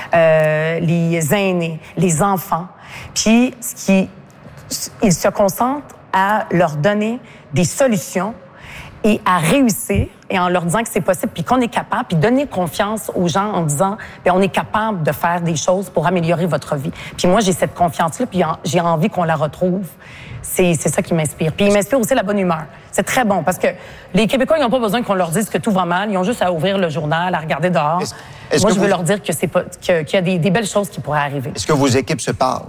les aînés, les enfants. Puis, ils se concentrent à leur donner des solutions et à réussir, et en leur disant que c'est possible, puis qu'on est capable, puis donner confiance aux gens en disant, bien, on est capable de faire des choses pour améliorer votre vie. Puis moi, j'ai cette confiance-là, puis j'ai envie qu'on la retrouve. C'est ça qui m'inspire. Puis il m'inspire aussi la bonne humeur. C'est très bon, parce que les Québécois, ils n'ont pas besoin qu'on leur dise que tout va mal. Ils ont juste à ouvrir le journal, à regarder dehors. Moi, je veux leur dire que qu'il y a des belles choses qui pourraient arriver. Est-ce que vos équipes se parlent?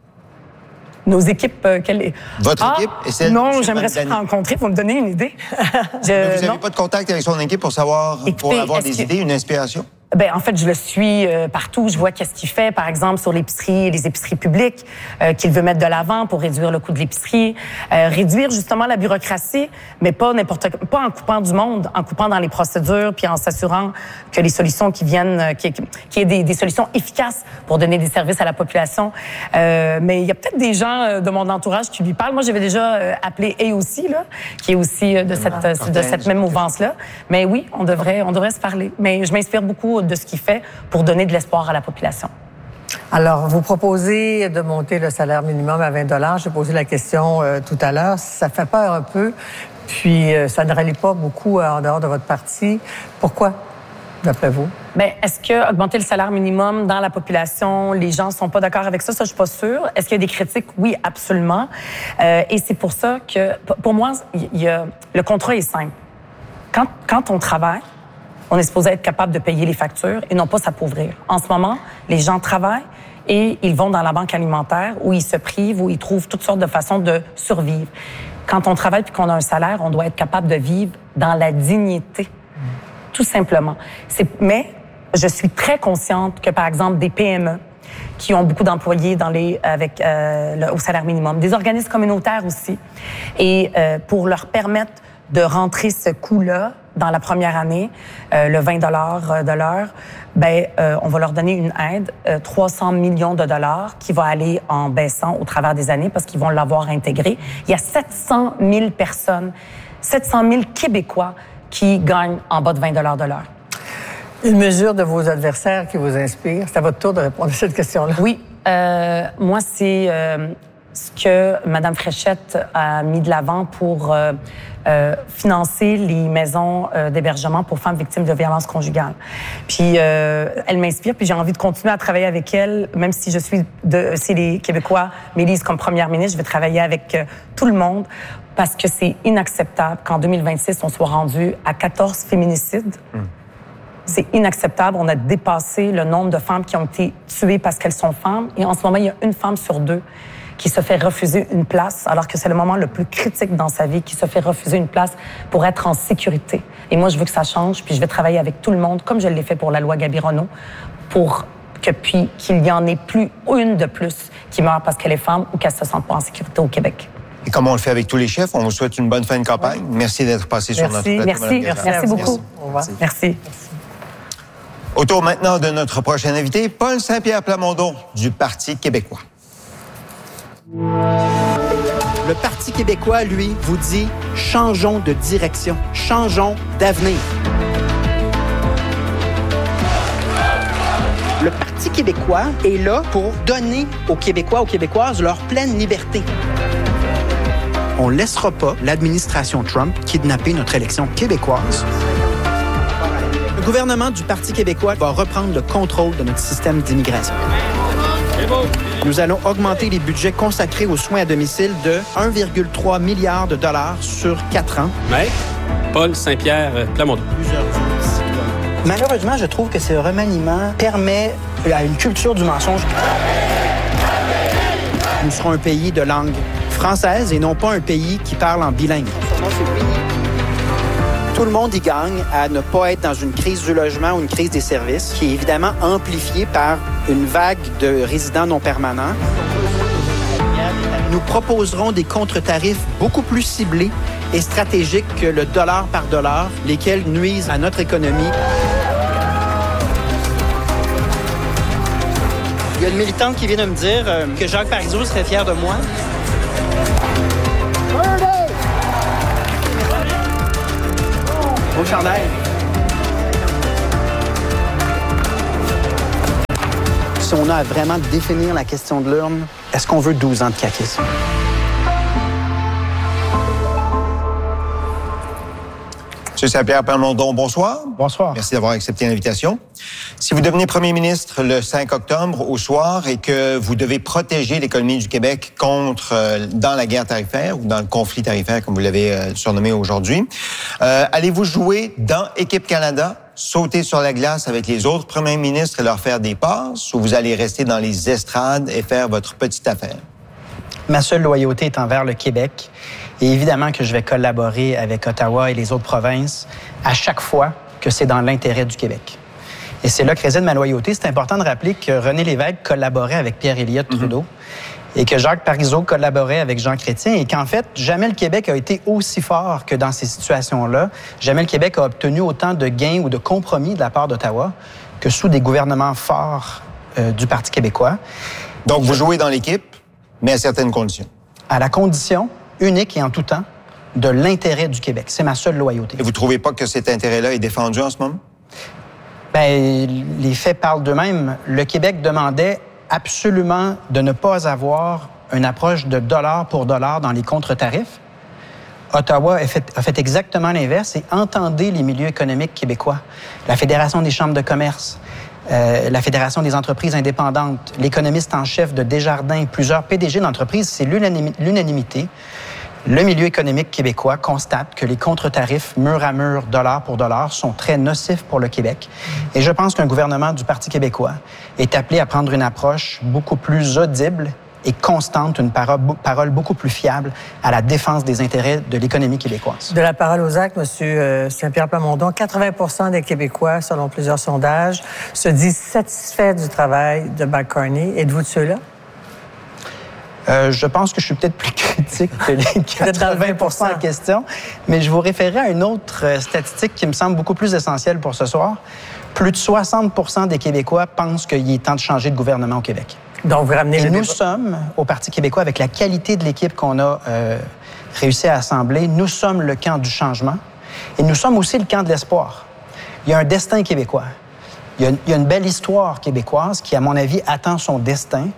Nos équipes, Votre équipe et celle non, j'aimerais ça rencontrer. Vous me donner une idée. Vous n'avez pas de contact avec son équipe pour savoir, pour avoir des idées, une inspiration? Ben en fait, je le suis partout. Je vois qu'est-ce qu'il fait, par exemple, sur l'épicerie, les épiceries publiques, qu'il veut mettre de l'avant pour réduire le coût de l'épicerie, réduire justement la bureaucratie, mais pas en coupant du monde, en coupant dans les procédures, puis en s'assurant que les solutions qui viennent, qu'il y ait des solutions efficaces pour donner des services à la population. Mais il y a peut-être des gens de mon entourage qui lui parlent. Moi, j'avais déjà appelé aussi là, qui est aussi de cette même mouvance-là. Mais oui, on devrait se parler. Mais je m'inspire beaucoup de ce qu'il fait pour donner de l'espoir à la population. Alors, vous proposez de monter le salaire minimum à 20 $. J'ai posé la question tout à l'heure. Ça fait peur un peu, puis ça ne rallie pas beaucoup en dehors de votre parti. Pourquoi, d'après vous? Bien, est-ce que augmenter le salaire minimum dans la population, les gens sont pas d'accord avec ça? Ça, je suis pas sûre. Est-ce qu'il y a des critiques? Oui, absolument. Et c'est pour ça que, pour moi, le contrat est simple. Quand on travaille, on est supposé être capable de payer les factures et non pas s'appauvrir. En ce moment, les gens travaillent et ils vont dans la banque alimentaire où ils se privent, où ils trouvent toutes sortes de façons de survivre. Quand on travaille puis qu'on a un salaire, on doit être capable de vivre dans la dignité, tout simplement. Mais je suis très consciente que, par exemple, des PME qui ont beaucoup d'employés au salaire minimum, des organismes communautaires aussi, et pour leur permettre de rentrer ce coût-là dans la première année, le 20 $ de l'heure, on va leur donner une aide, 300 millions de dollars, qui va aller en baissant au travers des années parce qu'ils vont l'avoir intégré. Il y a 700 000 personnes, 700 000 Québécois qui gagnent en bas de 20 $ de l'heure. Une mesure de vos adversaires qui vous inspire? C'est à votre tour de répondre à cette question-là. Oui. Moi, c'est ce que Mme Fréchette a mis de l'avant pour financer les maisons d'hébergement pour femmes victimes de violences conjugales. Puis elle m'inspire, puis j'ai envie de continuer à travailler avec elle, même si si les Québécois m'élisent comme première ministre, je vais travailler avec tout le monde parce que c'est inacceptable qu'en 2026, on soit rendu à 14 féminicides. C'est inacceptable. On a dépassé le nombre de femmes qui ont été tuées parce qu'elles sont femmes. Et en ce moment, il y a une femme sur deux qui se fait refuser une place, alors que c'est le moment le plus critique dans sa vie, qui se fait refuser une place pour être en sécurité. Et moi, je veux que ça change, puis je vais travailler avec tout le monde, comme je l'ai fait pour la loi Gabironneau, pour qu'il y en ait plus une de plus qui meurt parce qu'elle est femme ou qu'elle se sent pas en sécurité au Québec. Et comme on le fait avec tous les chefs, on vous souhaite une bonne fin de campagne. Merci d'être passé sur notre plateau. Merci beaucoup. Au revoir. Merci. Au tour maintenant de notre prochain invité, Paul Saint-Pierre Plamondon du Parti québécois. Le Parti québécois, lui, vous dit « changeons de direction, changeons d'avenir ». Le Parti québécois est là pour donner aux Québécois, aux Québécoises, leur pleine liberté. On ne laissera pas l'administration Trump kidnapper notre élection québécoise. Le gouvernement du Parti québécois va reprendre le contrôle de notre système d'immigration. Nous allons augmenter les budgets consacrés aux soins à domicile de 1,3 milliard de dollars sur 4 ans. Maître Paul Saint-Pierre Plamondon. Malheureusement, je trouve que ce remaniement permet à une culture du mensonge. Nous serons un pays de langue française et non pas un pays qui parle en bilingue. Tout le monde y gagne à ne pas être dans une crise du logement ou une crise des services, qui est évidemment amplifiée par une vague de résidents non permanents. Nous proposerons des contre-tarifs beaucoup plus ciblés et stratégiques que le dollar par dollar, lesquels nuisent à notre économie. Il y a une militante qui vient de me dire que Jacques Parizeau serait fier de moi. Beau chandail. Si on a à vraiment définir la question de l'urne, est-ce qu'on veut 12 ans de caquisme? M. Saint-Pierre Plamondon, bonsoir. Bonsoir. Merci d'avoir accepté l'invitation. Si vous devenez premier ministre le 5 octobre au soir et que vous devez protéger l'économie du Québec dans la guerre tarifaire ou dans le conflit tarifaire, comme vous l'avez surnommé aujourd'hui, allez-vous jouer dans Équipe Canada, sauter sur la glace avec les autres premiers ministres et leur faire des passes, ou vous allez rester dans les estrades et faire votre petite affaire? Ma seule loyauté est envers le Québec. Et évidemment que je vais collaborer avec Ottawa et les autres provinces à chaque fois que c'est dans l'intérêt du Québec. Et c'est là que réside ma loyauté. C'est important de rappeler que René Lévesque collaborait avec Pierre-Éliott Trudeau et que Jacques Parizeau collaborait avec Jean Chrétien et qu'en fait, jamais le Québec a été aussi fort que dans ces situations-là. Jamais le Québec a obtenu autant de gains ou de compromis de la part d'Ottawa que sous des gouvernements forts du Parti québécois. Donc, vous jouez dans l'équipe, mais à certaines conditions. À la condition unique et en tout temps de l'intérêt du Québec. C'est ma seule loyauté. Et vous ne trouvez pas que cet intérêt-là est défendu en ce moment? Bien, les faits parlent d'eux-mêmes. Le Québec demandait absolument de ne pas avoir une approche de dollar pour dollar dans les contre-tarifs. Ottawa a fait exactement l'inverse et entendez les milieux économiques québécois. La Fédération des chambres de commerce, la Fédération des entreprises indépendantes, l'économiste en chef de Desjardins, plusieurs PDG d'entreprises, c'est l'unanimité. Le milieu économique québécois constate que les contre-tarifs mur à mur, dollar pour dollar, sont très nocifs pour le Québec. Et je pense qu'un gouvernement du Parti québécois est appelé à prendre une approche beaucoup plus audible et constante, une parole beaucoup plus fiable à la défense des intérêts de l'économie québécoise. De la parole aux actes, M. Saint-Pierre Plamondon, 80% des Québécois, selon plusieurs sondages, se disent satisfaits du travail de Mark Carney. Êtes-vous de ceux-là? Je pense que je suis peut-être plus critique que les 80% en question, mais je vous référerai à une autre statistique qui me semble beaucoup plus essentielle pour ce soir. Plus de 60% des Québécois pensent qu'il est temps de changer de gouvernement au Québec. Donc, vous ramenez Et nous sommes, au Parti québécois, avec la qualité de l'équipe qu'on a réussi à assembler, nous sommes le camp du changement et nous sommes aussi le camp de l'espoir. Il y a un destin québécois. Il y a une belle histoire québécoise qui, à mon avis, attend son destin.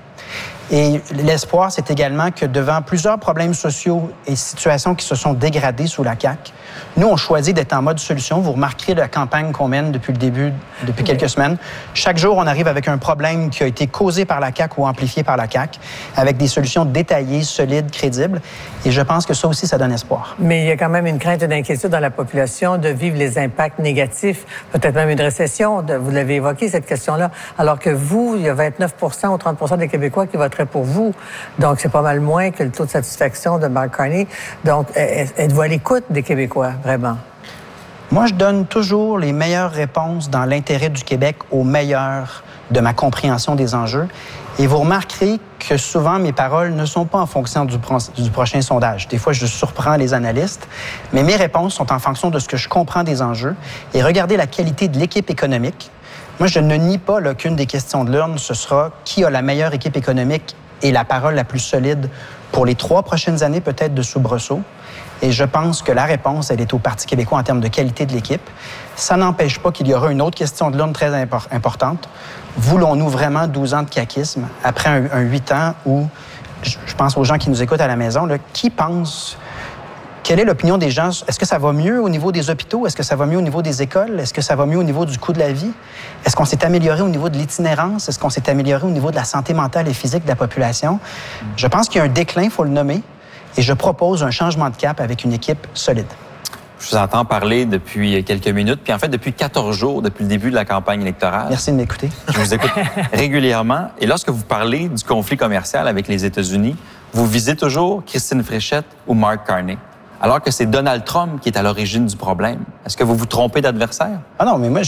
Et l'espoir, c'est également que devant plusieurs problèmes sociaux et situations qui se sont dégradées sous la CAQ, nous, on choisit d'être en mode solution. Vous remarquerez la campagne qu'on mène depuis quelques semaines. Chaque jour, on arrive avec un problème qui a été causé par la CAQ ou amplifié par la CAQ, avec des solutions détaillées, solides, crédibles. Et je pense que ça aussi, ça donne espoir. Mais il y a quand même une crainte et une inquiétude dans la population de vivre les impacts négatifs, peut-être même une récession. Vous l'avez évoqué, cette question-là. Alors que vous, il y a 29% ou 30% des Québécois qui voteraient pour vous. Donc, c'est pas mal moins que le taux de satisfaction de Mark Carney. Donc, êtes-vous à l'écoute des Québécois, vraiment? Moi, je donne toujours les meilleures réponses dans l'intérêt du Québec au meilleur de ma compréhension des enjeux. Et vous remarquerez que souvent, mes paroles ne sont pas en fonction du prochain sondage. Des fois, je surprends les analystes, mais mes réponses sont en fonction de ce que je comprends des enjeux. Et regardez la qualité de l'équipe économique. Moi, je ne nie pas qu'une des questions de l'urne, ce sera qui a la meilleure équipe économique et la parole la plus solide pour les 3 prochaines années, peut-être de soubresaut. Et je pense que la réponse, elle est au Parti québécois en termes de qualité de l'équipe. Ça n'empêche pas qu'il y aura une autre question de l'urne très importante. Voulons-nous vraiment 12 ans de caquisme après un 8 ans où, je pense aux gens qui nous écoutent à la maison, là, qui pense... Quelle est l'opinion des gens? Est-ce que ça va mieux au niveau des hôpitaux? Est-ce que ça va mieux au niveau des écoles? Est-ce que ça va mieux au niveau du coût de la vie? Est-ce qu'on s'est amélioré au niveau de l'itinérance? Est-ce qu'on s'est amélioré au niveau de la santé mentale et physique de la population? Je pense qu'il y a un déclin, il faut le nommer, et je propose un changement de cap avec une équipe solide. Je vous entends parler depuis quelques minutes, puis en fait, depuis 14 jours, depuis le début de la campagne électorale. Merci de m'écouter. Je vous écoute régulièrement. Et lorsque vous parlez du conflit commercial avec les États-Unis, vous visez toujours Christine Fréchette ou Mark Carney, alors que c'est Donald Trump qui est à l'origine du problème. Est-ce que vous vous trompez d'adversaire? Ah non, mais moi,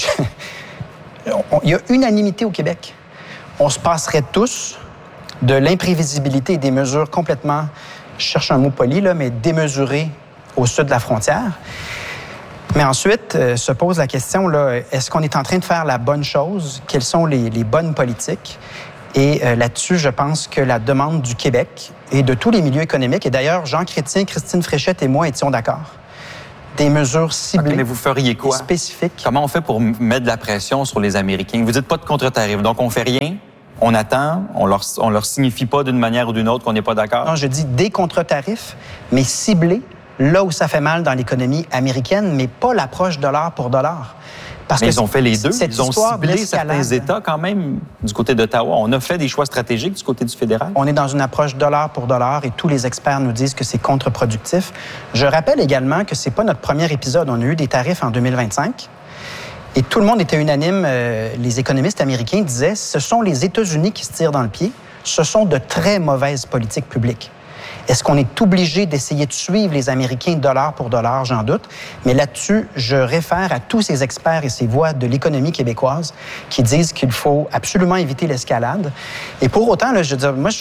il y a unanimité au Québec. On se passerait tous de l'imprévisibilité et des mesures complètement, je cherche un mot poli, là, mais démesurées au sud de la frontière. Mais ensuite, se pose la question, là, est-ce qu'on est en train de faire la bonne chose? Quelles sont les bonnes politiques? Et là-dessus, je pense que la demande du Québec et de tous les milieux économiques, et d'ailleurs, Jean Chrétien, Christine Fréchette et moi étions d'accord, des mesures ciblées, mais vous feriez quoi? Spécifiques. Comment on fait pour mettre de la pression sur les Américains? Vous dites pas de contre-tarif, donc on fait rien? On attend, on leur signifie pas d'une manière ou d'une autre qu'on n'est pas d'accord. Non, je dis des contre-tarifs, mais ciblés là où ça fait mal dans l'économie américaine, mais pas l'approche dollar pour dollar. Parce ils ont fait les deux. Ils ont ciblé certains États quand même du côté d'Ottawa. On a fait des choix stratégiques du côté du fédéral. On est dans une approche dollar pour dollar et tous les experts nous disent que c'est contre-productif. Je rappelle également que c'est pas notre premier épisode. On a eu des tarifs en 2025 et tout le monde était unanime. Les économistes américains disaient ce sont les États-Unis qui se tirent dans le pied. Ce sont de très mauvaises politiques publiques. Est-ce qu'on est obligé d'essayer de suivre les Américains dollar pour dollar? J'en doute. Mais là-dessus, je réfère à tous ces experts et ces voix de l'économie québécoise qui disent qu'il faut absolument éviter l'escalade. Et pour autant, là, je veux dire, moi,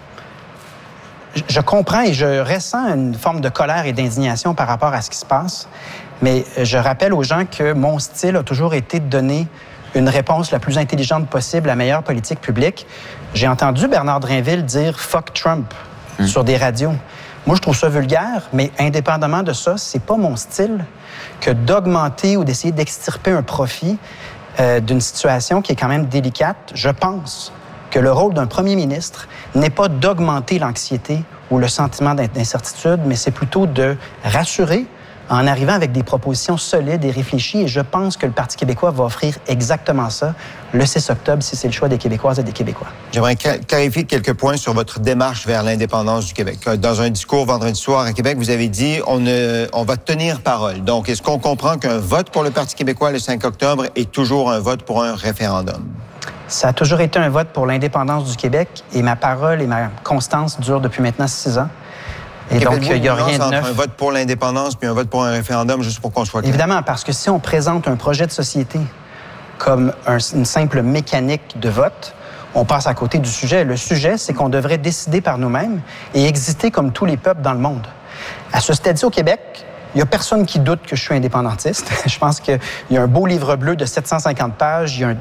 je comprends et je ressens une forme de colère et d'indignation par rapport à ce qui se passe. Mais je rappelle aux gens que mon style a toujours été de donner une réponse la plus intelligente possible, la meilleure politique publique. J'ai entendu Bernard Drinville dire « fuck Trump ». Sur des radios. Moi, je trouve ça vulgaire, mais indépendamment de ça, c'est pas mon style que d'augmenter ou d'essayer d'extirper un profit d'une situation qui est quand même délicate. Je pense que le rôle d'un premier ministre n'est pas d'augmenter l'anxiété ou le sentiment d'incertitude, mais c'est plutôt de rassurer en arrivant avec des propositions solides et réfléchies. Et je pense que le Parti québécois va offrir exactement ça le 6 octobre, si c'est le choix des Québécoises et des Québécois. J'aimerais clarifier quelques points sur votre démarche vers l'indépendance du Québec. Dans un discours vendredi soir à Québec, vous avez dit on va tenir parole. Donc, est-ce qu'on comprend qu'un vote pour le Parti québécois le 5 octobre est toujours un vote pour un référendum? Ça a toujours été un vote pour l'indépendance du Québec et ma parole et ma constance durent depuis maintenant 6 ans. Et donc, il n'y a rien de neuf. Un vote pour l'indépendance puis un vote pour un référendum, juste pour qu'on soit clair. Évidemment, parce que si on présente un projet de société comme une simple mécanique de vote, on passe à côté du sujet. Le sujet, c'est qu'on devrait décider par nous-mêmes et exister comme tous les peuples dans le monde. À ce stade-ci, au Québec, il n'y a personne qui doute que je suis indépendantiste. Je pense qu'il y a un beau livre bleu de 750 pages, il y a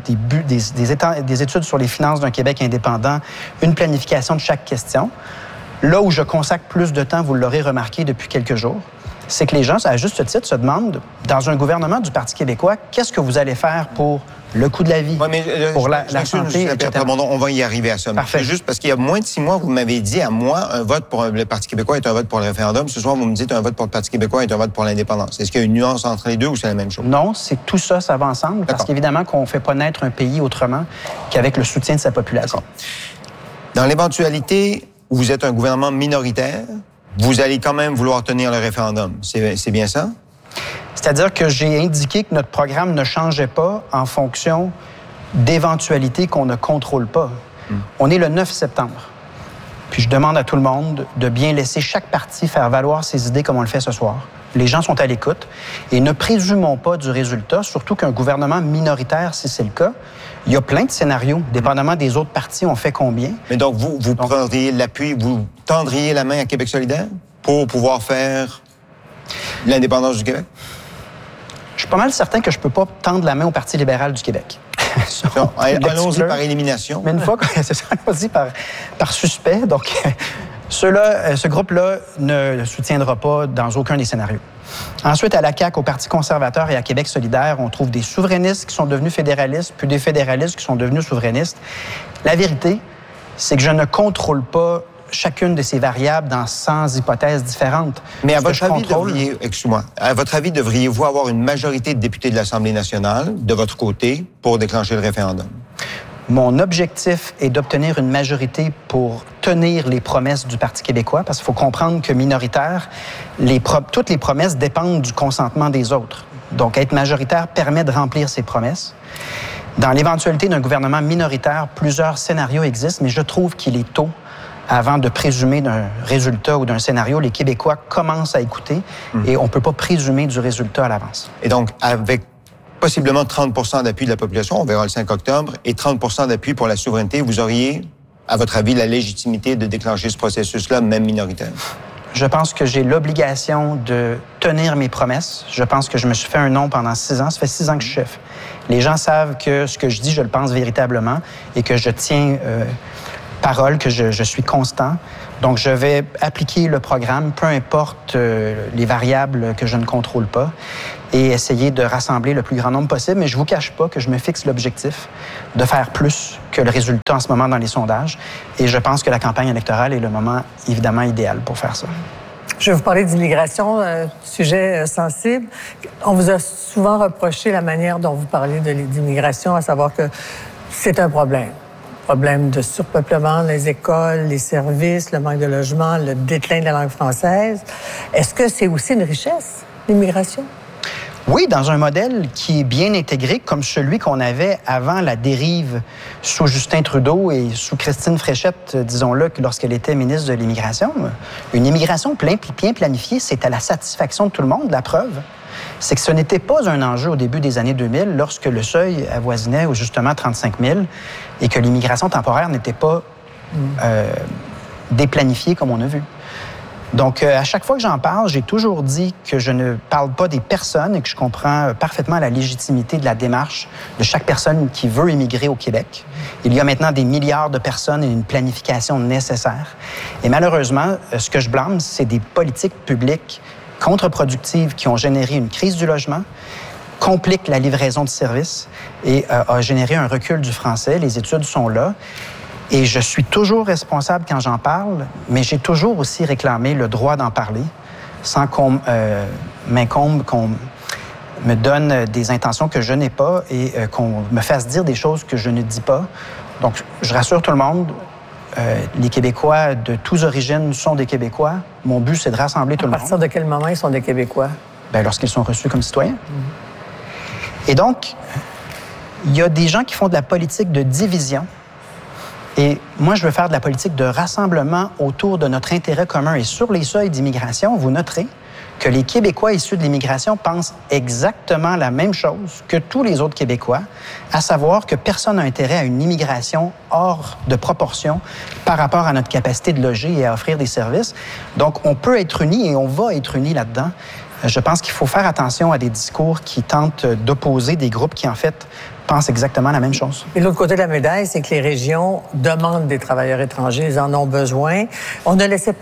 des études sur les finances d'un Québec indépendant, une planification de chaque question. Là où je consacre plus de temps, vous l'aurez remarqué depuis quelques jours, c'est que les gens, à juste titre, se demandent, dans un gouvernement du Parti québécois, qu'est-ce que vous allez faire pour le coût de la vie, pour la santé, etc. On va y arriver à ça. Parfait. C'est juste parce qu'il y a moins de 6 mois, vous m'avez dit à moi, un vote pour le Parti québécois est un vote pour le référendum. Ce soir, vous me dites un vote pour le Parti québécois est un vote pour l'indépendance. Est-ce qu'il y a une nuance entre les deux ou c'est la même chose? Non, c'est tout ça, ça va ensemble. Parce qu'évidemment qu'on ne fait pas naître un pays autrement qu'avec le soutien de sa population. Dans l'éventualité où vous êtes un gouvernement minoritaire, vous allez quand même vouloir tenir le référendum. C'est bien ça? C'est-à-dire que j'ai indiqué que notre programme ne changeait pas en fonction d'éventualités qu'on ne contrôle pas. On est le 9 septembre. Puis je demande à tout le monde de bien laisser chaque parti faire valoir ses idées comme on le fait ce soir. Les gens sont à l'écoute et ne présumons pas du résultat, surtout qu'un gouvernement minoritaire, si c'est le cas, il y a plein de scénarios. Dépendamment des autres partis, on fait combien? Mais donc, vous prendriez l'appui, vous tendriez la main à Québec solidaire pour pouvoir faire l'indépendance du Québec? Je suis pas mal certain que je peux pas tendre la main au Parti libéral du Québec. Allons-y par élimination. Mais une fois que c'est ça, allons-y par suspect. Donc, ce groupe-là ne soutiendra pas dans aucun des scénarios. Ensuite, à la CAQ, au Parti conservateur et à Québec solidaire, on trouve des souverainistes qui sont devenus fédéralistes, puis des fédéralistes qui sont devenus souverainistes. La vérité, c'est que je ne contrôle pas chacune de ces variables dans 100 hypothèses différentes. Mais à votre avis, devriez-vous avoir une majorité de députés de l'Assemblée nationale de votre côté pour déclencher le référendum? Mon objectif est d'obtenir une majorité pour tenir les promesses du Parti québécois, parce qu'il faut comprendre que minoritaire, toutes les promesses dépendent du consentement des autres. Donc, être majoritaire permet de remplir ces promesses. Dans l'éventualité d'un gouvernement minoritaire, plusieurs scénarios existent, mais je trouve qu'il est tôt avant de présumer d'un résultat ou d'un scénario. Les Québécois commencent à écouter et on ne peut pas présumer du résultat à l'avance. Et donc, avec possiblement 30 d'appui de la population, on verra le 5 octobre, et 30 d'appui pour la souveraineté, vous auriez, à votre avis, la légitimité de déclencher ce processus-là, même minoritaire? Je pense que j'ai l'obligation de tenir mes promesses. Je pense que je me suis fait un nom pendant 6 ans. Ça fait 6 ans que je suis chef. Les gens savent que ce que je dis, je le pense véritablement et que je tiens parole que je suis constant. Donc, je vais appliquer le programme, peu importe les variables que je ne contrôle pas, et essayer de rassembler le plus grand nombre possible. Mais je ne vous cache pas que je me fixe l'objectif de faire plus que le résultat en ce moment dans les sondages. Et je pense que la campagne électorale est le moment, évidemment, idéal pour faire ça. Je vais vous parler d'immigration, sujet sensible. On vous a souvent reproché la manière dont vous parlez d'immigration, à savoir que c'est un problème. Problème de surpeuplement, les écoles, les services, le manque de logement, le déclin de la langue française. Est-ce que c'est aussi une richesse, l'immigration? Oui, dans un modèle qui est bien intégré, comme celui qu'on avait avant la dérive sous Justin Trudeau et sous Christine Fréchette, disons-le, lorsqu'elle était ministre de l'Immigration. Une immigration bien planifiée, c'est à la satisfaction de tout le monde. La preuve, c'est que ce n'était pas un enjeu au début des années 2000, lorsque le seuil avoisinait justement 35 000 et que l'immigration temporaire n'était pas déplanifiée comme on a vu. Donc, à chaque fois que j'en parle, j'ai toujours dit que je ne parle pas des personnes et que je comprends parfaitement la légitimité de la démarche de chaque personne qui veut immigrer au Québec. Il y a maintenant des milliards de personnes et une planification nécessaire. Et malheureusement, ce que je blâme, c'est des politiques publiques contre-productives qui ont généré une crise du logement, compliquent la livraison de services et a généré un recul du français. Les études sont là. Et je suis toujours responsable quand j'en parle, mais j'ai toujours aussi réclamé le droit d'en parler sans qu'on m'incombe, qu'on me donne des intentions que je n'ai pas et qu'on me fasse dire des choses que je ne dis pas. Donc, je rassure tout le monde, les Québécois de tous origines sont des Québécois. Mon but, c'est de rassembler tout le monde. À partir de quel moment ils sont des Québécois? Bien, lorsqu'ils sont reçus comme citoyens. Et donc, il y a des gens qui font de la politique de division. Et moi, je veux faire de la politique de rassemblement autour de notre intérêt commun. Et sur les seuils d'immigration, vous noterez que les Québécois issus de l'immigration pensent exactement la même chose que tous les autres Québécois, à savoir que personne n'a intérêt à une immigration hors de proportion par rapport à notre capacité de loger et à offrir des services. Donc, on peut être unis et on va être unis là-dedans. Je pense qu'il faut faire attention à des discours qui tentent d'opposer des groupes qui, en fait, pensent exactement la même chose. Et l'autre côté de la médaille, c'est que les régions demandent des travailleurs étrangers, ils en ont besoin. On a laissé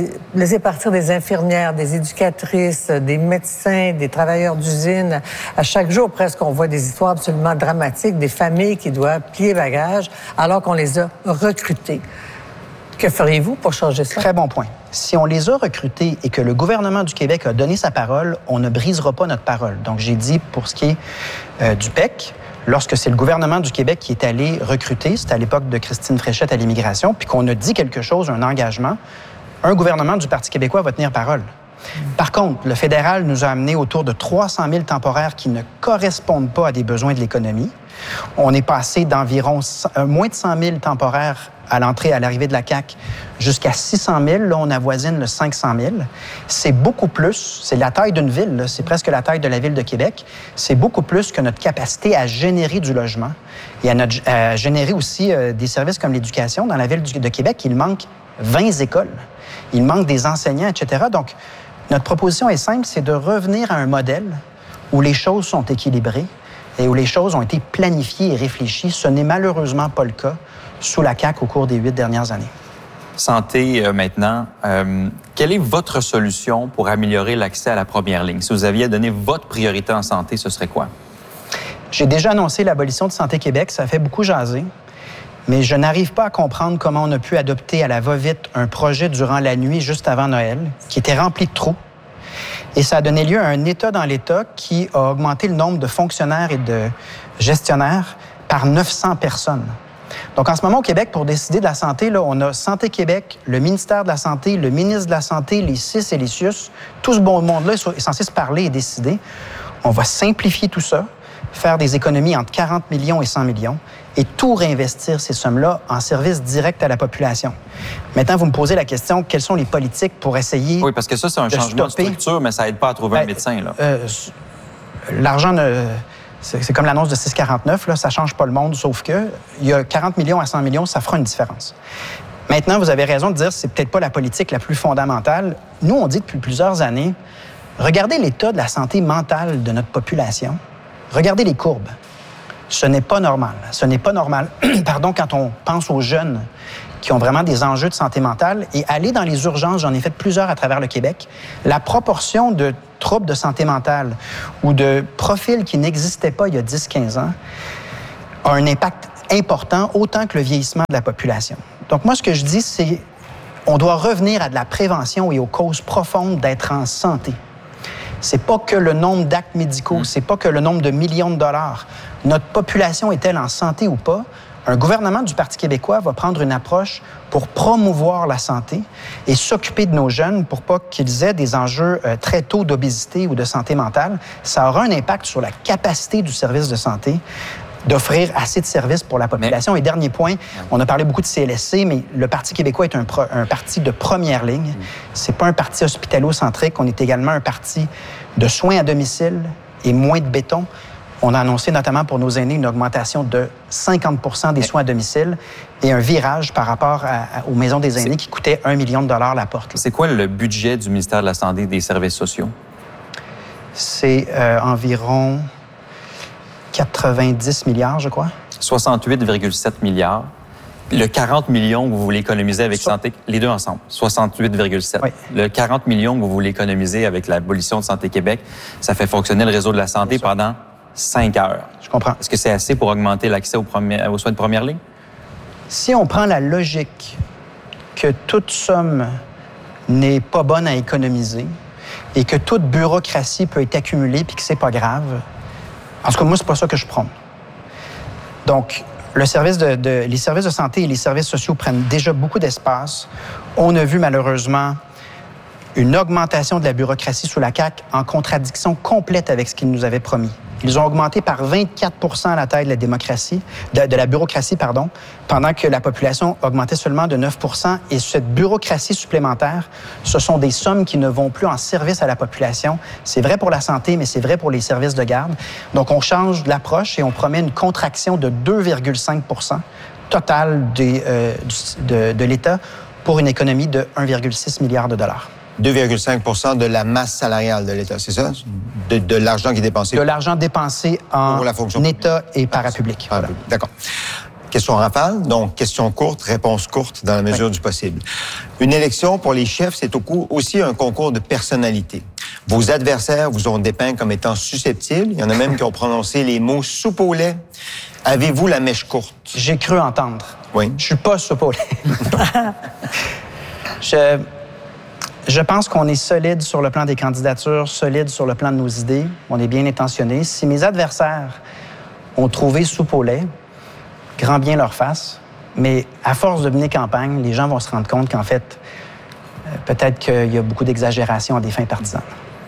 partir des infirmières, des éducatrices, des médecins, des travailleurs d'usine. À chaque jour, presque, on voit des histoires absolument dramatiques, des familles qui doivent plier bagages alors qu'on les a recrutés. Que feriez-vous pour changer ça? Très bon point. Si on les a recrutés et que le gouvernement du Québec a donné sa parole, on ne brisera pas notre parole. Donc, j'ai dit, pour ce qui est du PEC, lorsque c'est le gouvernement du Québec qui est allé recruter, c'était à l'époque de Christine Fréchette à l'immigration, puis qu'on a dit quelque chose, un engagement, un gouvernement du Parti québécois va tenir parole. Par contre, le fédéral nous a amené autour de 300 000 temporaires qui ne correspondent pas à des besoins de l'économie. On est passé d'environ moins de 100 000 temporaires à l'arrivée de la CAQ, jusqu'à 600 000. Là, on avoisine le 500 000. C'est beaucoup plus. C'est la taille d'une ville. Là. C'est presque la taille de la ville de Québec. C'est beaucoup plus que notre capacité à générer du logement et à générer aussi des services comme l'éducation. Dans la ville de Québec, il manque 20 écoles. Il manque des enseignants, etc. Donc, notre proposition est simple, c'est de revenir à un modèle où les choses sont équilibrées et où les choses ont été planifiées et réfléchies. Ce n'est malheureusement pas le cas sous la CAQ au cours des 8 dernières années. Santé, maintenant. Quelle est votre solution pour améliorer l'accès à la première ligne? Si vous aviez à donner votre priorité en santé, ce serait quoi? J'ai déjà annoncé l'abolition de Santé Québec. Ça fait beaucoup jaser. Mais je n'arrive pas à comprendre comment on a pu adopter à la va-vite un projet durant la nuit, juste avant Noël, qui était rempli de trous. Et ça a donné lieu à un État dans l'État qui a augmenté le nombre de fonctionnaires et de gestionnaires par 900 personnes. Donc, en ce moment, au Québec, pour décider de la santé, là, on a Santé Québec, le ministère de la Santé, le ministre de la Santé, les CIS et les CIUS. Tout ce bon monde-là est censé se parler et décider. On va simplifier tout ça, faire des économies entre 40 millions et 100 millions et tout réinvestir ces sommes-là en service direct à la population. Maintenant, vous me posez la question, quelles sont les politiques pour essayer... Oui, parce que ça, c'est un changement de structure, mais ça n'aide pas à trouver un médecin. Là. L'argent C'est comme l'annonce de 649, là, ça ne change pas le monde, sauf que il y a 40 millions à 100 millions, ça fera une différence. Maintenant, vous avez raison de dire que ce n'est peut-être pas la politique la plus fondamentale. Nous, on dit depuis plusieurs années, regardez l'état de la santé mentale de notre population. Regardez les courbes. Ce n'est pas normal. Ce n'est pas normal, pardon, quand on pense aux jeunes qui ont vraiment des enjeux de santé mentale et aller dans les urgences, j'en ai fait plusieurs à travers le Québec, la proportion de troubles de santé mentale ou de profils qui n'existaient pas il y a 10-15 ans a un impact important, autant que le vieillissement de la population. Donc moi, ce que je dis, c'est on doit revenir à de la prévention et aux causes profondes d'être en santé. C'est pas que le nombre d'actes médicaux, c'est pas que le nombre de millions de dollars. Notre population est-elle en santé ou pas? Un gouvernement du Parti québécois va prendre une approche pour promouvoir la santé et s'occuper de nos jeunes pour pas qu'ils aient des enjeux très tôt d'obésité ou de santé mentale. Ça aura un impact sur la capacité du service de santé d'offrir assez de services pour la population. Et dernier point, on a parlé beaucoup de CLSC, mais le Parti québécois est un parti de première ligne. C'est pas un parti hospitalo-centrique. On est également un parti de soins à domicile et moins de béton. On a annoncé notamment pour nos aînés une augmentation de 50 des soins à domicile et un virage par rapport aux maisons des aînés qui coûtaient 1 million de dollars la porte. C'est quoi le budget du ministère de la Santé et des services sociaux? C'est environ 90 milliards, je crois. 68,7 milliards. Le 40 millions que vous voulez économiser avec Santé, les deux ensemble, 68,7. Oui. Le 40 millions que vous voulez économiser avec l'abolition de Santé Québec, ça fait fonctionner le réseau de la santé pendant 5 heures. Je comprends. Est-ce que c'est assez pour augmenter l'accès aux soins de première ligne? Si on prend la logique que toute somme n'est pas bonne à économiser et que toute bureaucratie peut être accumulée puis que c'est pas grave, en tout cas, moi, c'est pas ça que je prône. Donc, les services de santé et les services sociaux prennent déjà beaucoup d'espace. On a vu, malheureusement, une augmentation de la bureaucratie sous la CAQ en contradiction complète avec ce qu'ils nous avaient promis. Ils ont augmenté par 24 la taille de la démocratie, de la bureaucratie, pendant que la population augmentait seulement de 9 Et cette bureaucratie supplémentaire, ce sont des sommes qui ne vont plus en service à la population. C'est vrai pour la santé, mais c'est vrai pour les services de garde. Donc, on change l'approche et on promet une contraction de 2,5 totale de l'État pour une économie de 1,6 milliard de dollars. 2,5 de la masse salariale de l'État, c'est ça? De l'argent qui est dépensé? De l'argent dépensé en État et parapublic. Voilà. D'accord. Question rafale, donc question courte, réponse courte dans la mesure du possible. Une élection pour les chefs, c'est aussi un concours de personnalité. Vos adversaires vous ont dépeint comme étant susceptibles. Il y en a même qui ont prononcé les mots « soupe au lait ». Avez-vous la mèche courte? J'ai cru entendre. Oui. Je suis pas soupe au lait. Je pense qu'on est solide sur le plan des candidatures, solide sur le plan de nos idées. On est bien intentionné. Si mes adversaires ont trouvé soupe au lait, grand bien leur face. Mais à force de mener campagne, les gens vont se rendre compte qu'en fait, peut-être qu'il y a beaucoup d'exagération à des fins partisanes.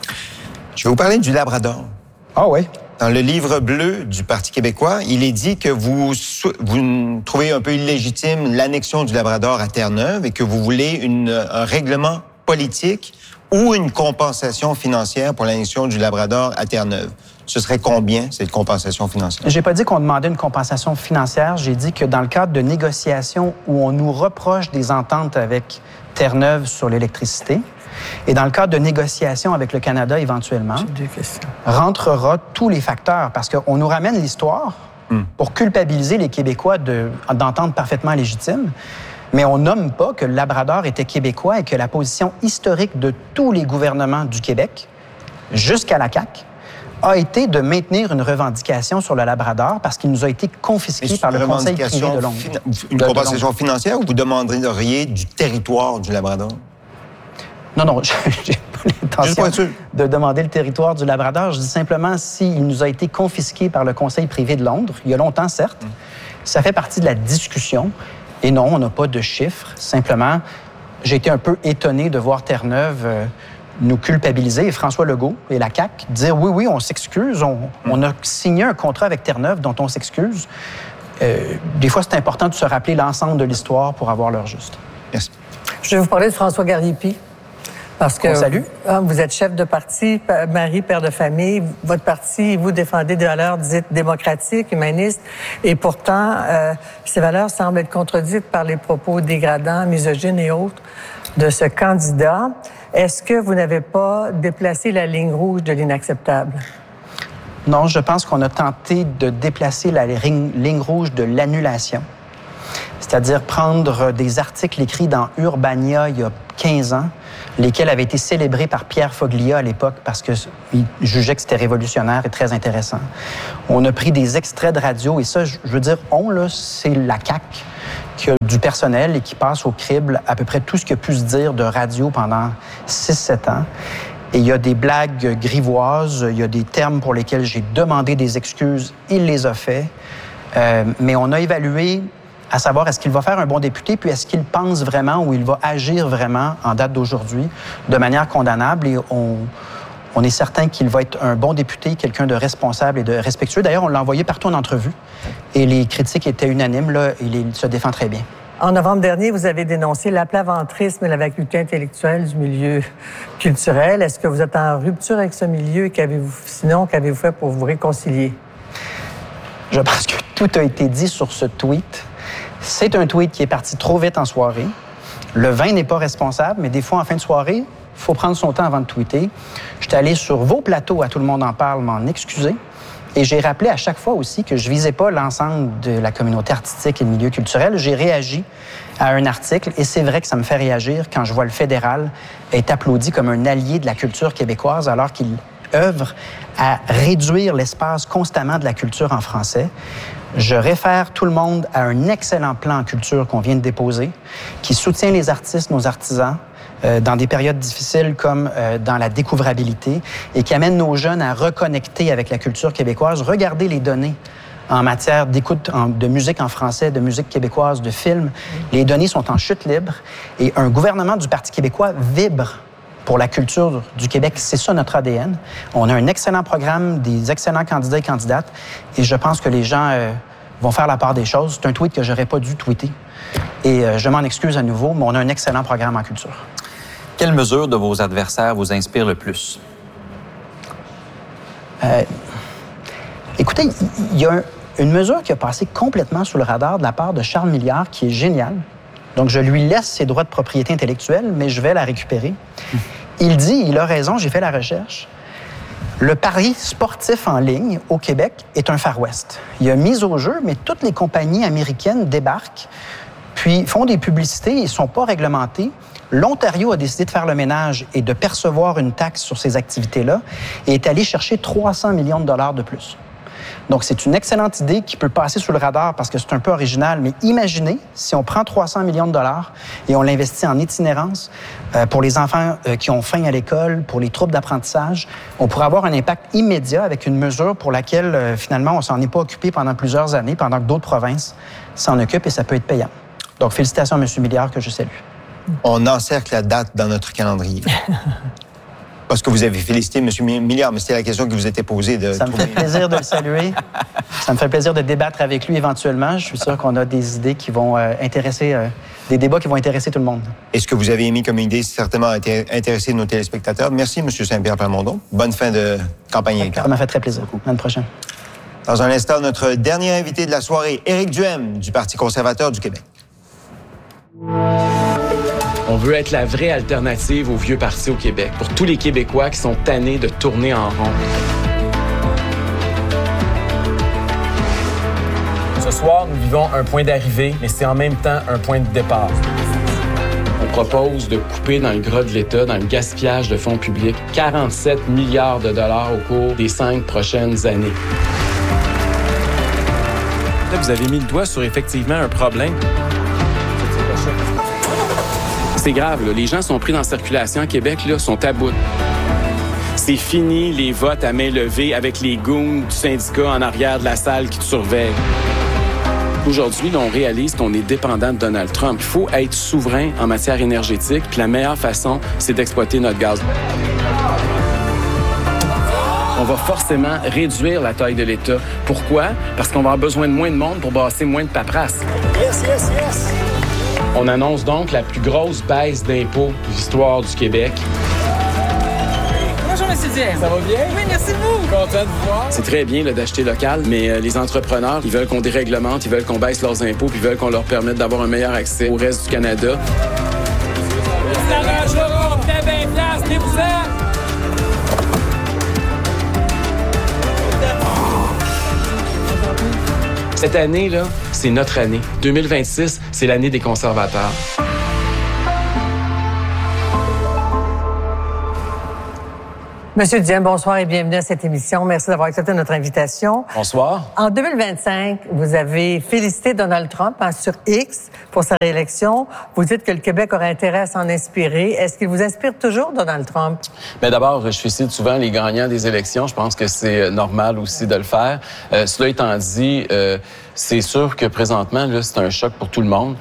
Je vais vous parler du Labrador. Ah oui? Dans le livre bleu du Parti québécois, il est dit que vous trouvez un peu illégitime l'annexion du Labrador à Terre-Neuve et que vous voulez un règlement politique ou une compensation financière pour l'annexion du Labrador à Terre-Neuve. Ce serait combien, cette compensation financière? J'ai pas dit qu'on demandait une compensation financière. J'ai dit que dans le cadre de négociations où on nous reproche des ententes avec Terre-Neuve sur l'électricité, et dans le cadre de négociations avec le Canada éventuellement, rentrera tous les facteurs, parce qu'on nous ramène l'histoire pour culpabiliser les Québécois d'ententes parfaitement légitimes. Mais on nomme pas que le Labrador était québécois et que la position historique de tous les gouvernements du Québec, jusqu'à la CAQ, a été de maintenir une revendication sur le Labrador parce qu'il nous a été confisqué par le Conseil privé de Londres. Une compensation financière ou vous demanderiez du territoire du Labrador? Non, j'ai pas l'intention de demander le territoire du Labrador. Je dis simplement s'il nous a été confisqué par le Conseil privé de Londres, il y a longtemps, certes, ça fait partie de la discussion. Et non, on n'a pas de chiffres. Simplement, j'ai été un peu étonné de voir Terre-Neuve nous culpabiliser et François Legault et la CAQ dire oui, on s'excuse. On a signé un contrat avec Terre-Neuve dont on s'excuse. Des fois, c'est important de se rappeler l'ensemble de l'histoire pour avoir l'heure juste. Merci. Je vais vous parler de François Gariépy. Parce que vous êtes chef de parti, mari, père de famille. Votre parti, vous défendez des valeurs dites démocratiques, humanistes. Et pourtant, ces valeurs semblent être contredites par les propos dégradants, misogynes et autres de ce candidat. Est-ce que vous n'avez pas déplacé la ligne rouge de l'inacceptable? Non, je pense qu'on a tenté de déplacer la ligne rouge de l'annulation. c'est-à-dire prendre des articles écrits dans Urbania il y a 15 ans, lesquels avaient été célébrés par Pierre Foglia à l'époque parce qu'il jugeait que c'était révolutionnaire et très intéressant. On a pris des extraits de radio, et ça, je veux dire, c'est la CAQ qui a du personnel et qui passe au crible à peu près tout ce qu'il a pu se dire de radio pendant 6-7 ans. Et il y a des blagues grivoises, il y a des termes pour lesquels j'ai demandé des excuses, il les a fait. Mais on a évalué à savoir est-ce qu'il va faire un bon député, puis est-ce qu'il pense vraiment ou il va agir vraiment en date d'aujourd'hui de manière condamnable. Et on est certain qu'il va être un bon député, quelqu'un de responsable et de respectueux. D'ailleurs, on l'a envoyé partout en entrevue et les critiques étaient unanimes. Là, il se défend très bien. En novembre dernier, vous avez dénoncé l'aplaventrisme et la vacuité intellectuelle du milieu culturel. Est-ce que vous êtes en rupture avec ce milieu et sinon, qu'avez-vous fait pour vous réconcilier? Je pense que tout a été dit sur ce tweet. C'est un tweet qui est parti trop vite en soirée. Le vin n'est pas responsable, mais des fois, en fin de soirée, il faut prendre son temps avant de tweeter. J'étais allé sur vos plateaux, à Tout le monde en parle, m'en excuser. Et j'ai rappelé à chaque fois aussi que je visais pas l'ensemble de la communauté artistique et le milieu culturel. J'ai réagi à un article, et c'est vrai que ça me fait réagir quand je vois le fédéral être applaudi comme un allié de la culture québécoise alors qu'il œuvre à réduire l'espace constamment de la culture en français. Je réfère tout le monde à un excellent plan en culture qu'on vient de déposer, qui soutient les artistes, nos artisans, dans des périodes difficiles comme dans la découvrabilité, et qui amène nos jeunes à reconnecter avec la culture québécoise. Regardez les données en matière d'écoute de musique en français, de musique québécoise, de films. Les données sont en chute libre, et un gouvernement du Parti québécois vibre pour la culture du Québec. C'est ça notre ADN. On a un excellent programme, des excellents candidats et candidates, et je pense que les gens vont faire la part des choses. C'est un tweet que j'aurais pas dû tweeter, et je m'en excuse à nouveau, mais on a un excellent programme en culture. Quelle mesure de vos adversaires vous inspire le plus? Écoutez, il y a une mesure qui a passé complètement sous le radar de la part de Charles Milliard, qui est géniale. Donc, je lui laisse ses droits de propriété intellectuelle, mais je vais la récupérer. Il a raison, j'ai fait la recherche. Le pari sportif en ligne au Québec est un Far West. Il y a mise au jeu, mais toutes les compagnies américaines débarquent, puis font des publicités et ne sont pas réglementées. L'Ontario a décidé de faire le ménage et de percevoir une taxe sur ces activités-là et est allé chercher 300 millions de dollars de plus. Donc, c'est une excellente idée qui peut passer sous le radar parce que c'est un peu original, mais imaginez si on prend 300 millions de dollars et on l'investit en itinérance pour les enfants qui ont faim à l'école, pour les troubles d'apprentissage. On pourrait avoir un impact immédiat avec une mesure pour laquelle, finalement, on ne s'en est pas occupé pendant plusieurs années, pendant que d'autres provinces s'en occupent, et ça peut être payant. Donc, félicitations à M. Milliard, que je salue. On encercle la date dans notre calendrier. Parce que vous avez félicité M. Milliard, mais c'était la question qui vous était posée. Ça me fait plaisir de le saluer. Ça me fait plaisir de débattre avec lui éventuellement. Je suis sûr qu'on a des idées qui vont intéresser, des débats qui vont intéresser tout le monde. Et ce que vous avez émis comme idée, certainement, a intéressé nos téléspectateurs. Merci, M. Saint-Pierre Plamondon. Bonne fin de campagne électorale. Ça m'a fait très plaisir. L'année prochaine. Dans un instant, notre dernier invité de la soirée, Éric Duhem, du Parti conservateur du Québec. On veut être la vraie alternative au vieux parti au Québec, pour tous les Québécois qui sont tannés de tourner en rond. Ce soir, nous vivons un point d'arrivée, mais c'est en même temps un point de départ. On propose de couper dans le gras de l'État, dans le gaspillage de fonds publics, 47 milliards de dollars au cours des 5 prochaines années. Là, vous avez mis le doigt sur effectivement un problème. C'est grave, là. Les gens sont pris dans la circulation à Québec, là, sont à bout. C'est fini les votes à main levée avec les goons du syndicat en arrière de la salle qui te surveillent. Aujourd'hui, là, on réalise qu'on est dépendant de Donald Trump. Il faut être souverain en matière énergétique, puis la meilleure façon, c'est d'exploiter notre gaz. On va forcément réduire la taille de l'État. Pourquoi? Parce qu'on va avoir besoin de moins de monde pour brasser moins de paperasse. Yes, yes, yes! On annonce donc la plus grosse baisse d'impôts de l'histoire du Québec. Bonjour, M. Duhem. Ça va bien? Oui, merci vous. Content de vous voir. C'est très bien là, d'acheter local, mais les entrepreneurs, ils veulent qu'on déréglemente, ils veulent qu'on baisse leurs impôts, puis ils veulent qu'on leur permette d'avoir un meilleur accès au reste du Canada. Cette année, là, c'est notre année. 2026, c'est l'année des conservateurs. Monsieur Duhem, bonsoir et bienvenue à cette émission. Merci d'avoir accepté notre invitation. Bonsoir. En 2025, vous avez félicité Donald Trump sur X pour sa réélection. Vous dites que le Québec aurait intérêt à s'en inspirer. Est-ce qu'il vous inspire toujours, Donald Trump? Bien, d'abord, je félicite souvent les gagnants des élections. Je pense que c'est normal aussi de le faire. Cela étant dit, c'est sûr que présentement, là, c'est un choc pour tout le monde.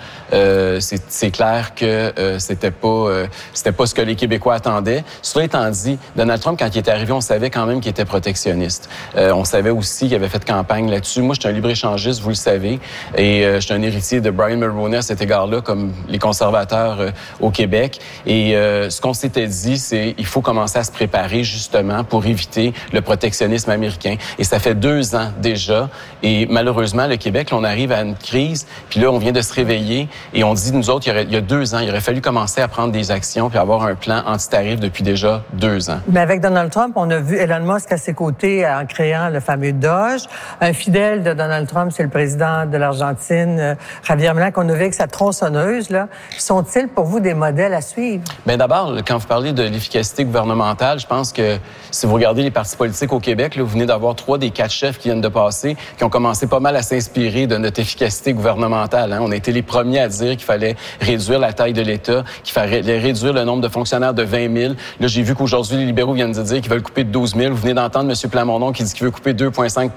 C'est clair que c'était pas ce que les Québécois attendaient. Cela étant dit, Donald Trump, quand il est arrivé, on savait quand même qu'il était protectionniste. On savait aussi qu'il avait fait campagne là-dessus. Moi, je suis un libre-échangiste, vous le savez, et je suis un héritier de Brian Mulroney à cet égard-là, comme les conservateurs au Québec. Et ce qu'on s'était dit, c'est il faut commencer à se préparer justement pour éviter le protectionnisme américain. Et ça fait 2 ans déjà, et malheureusement, le Québec, là, on arrive à une crise, puis là, on vient de se réveiller, et on dit, nous autres, il y a 2 ans, il aurait fallu commencer à prendre des actions puis avoir un plan anti-tarif depuis déjà 2 ans. Mais avec Donald Trump, on a vu Elon Musk à ses côtés en créant le fameux Doge. Un fidèle de Donald Trump, c'est le président de l'Argentine, Javier Milei, qu'on a vu avec sa tronçonneuse. Là. Sont-ils pour vous des modèles à suivre? Bien, d'abord, quand vous parlez de l'efficacité gouvernementale, je pense que si vous regardez les partis politiques au Québec, là, vous venez d'avoir 3 des 4 chefs qui viennent de passer, qui ont commencé pas mal à s'inspirer de notre efficacité gouvernementale. Hein. On a été les premiers à dire qu'il fallait réduire la taille de l'État, qu'il fallait réduire le nombre de fonctionnaires de 20 000. Là, j'ai vu qu'aujourd'hui, les libéraux viennent de dire qu'ils veulent couper de 12 000. Vous venez d'entendre M. Plamondon qui dit qu'il veut couper 2,5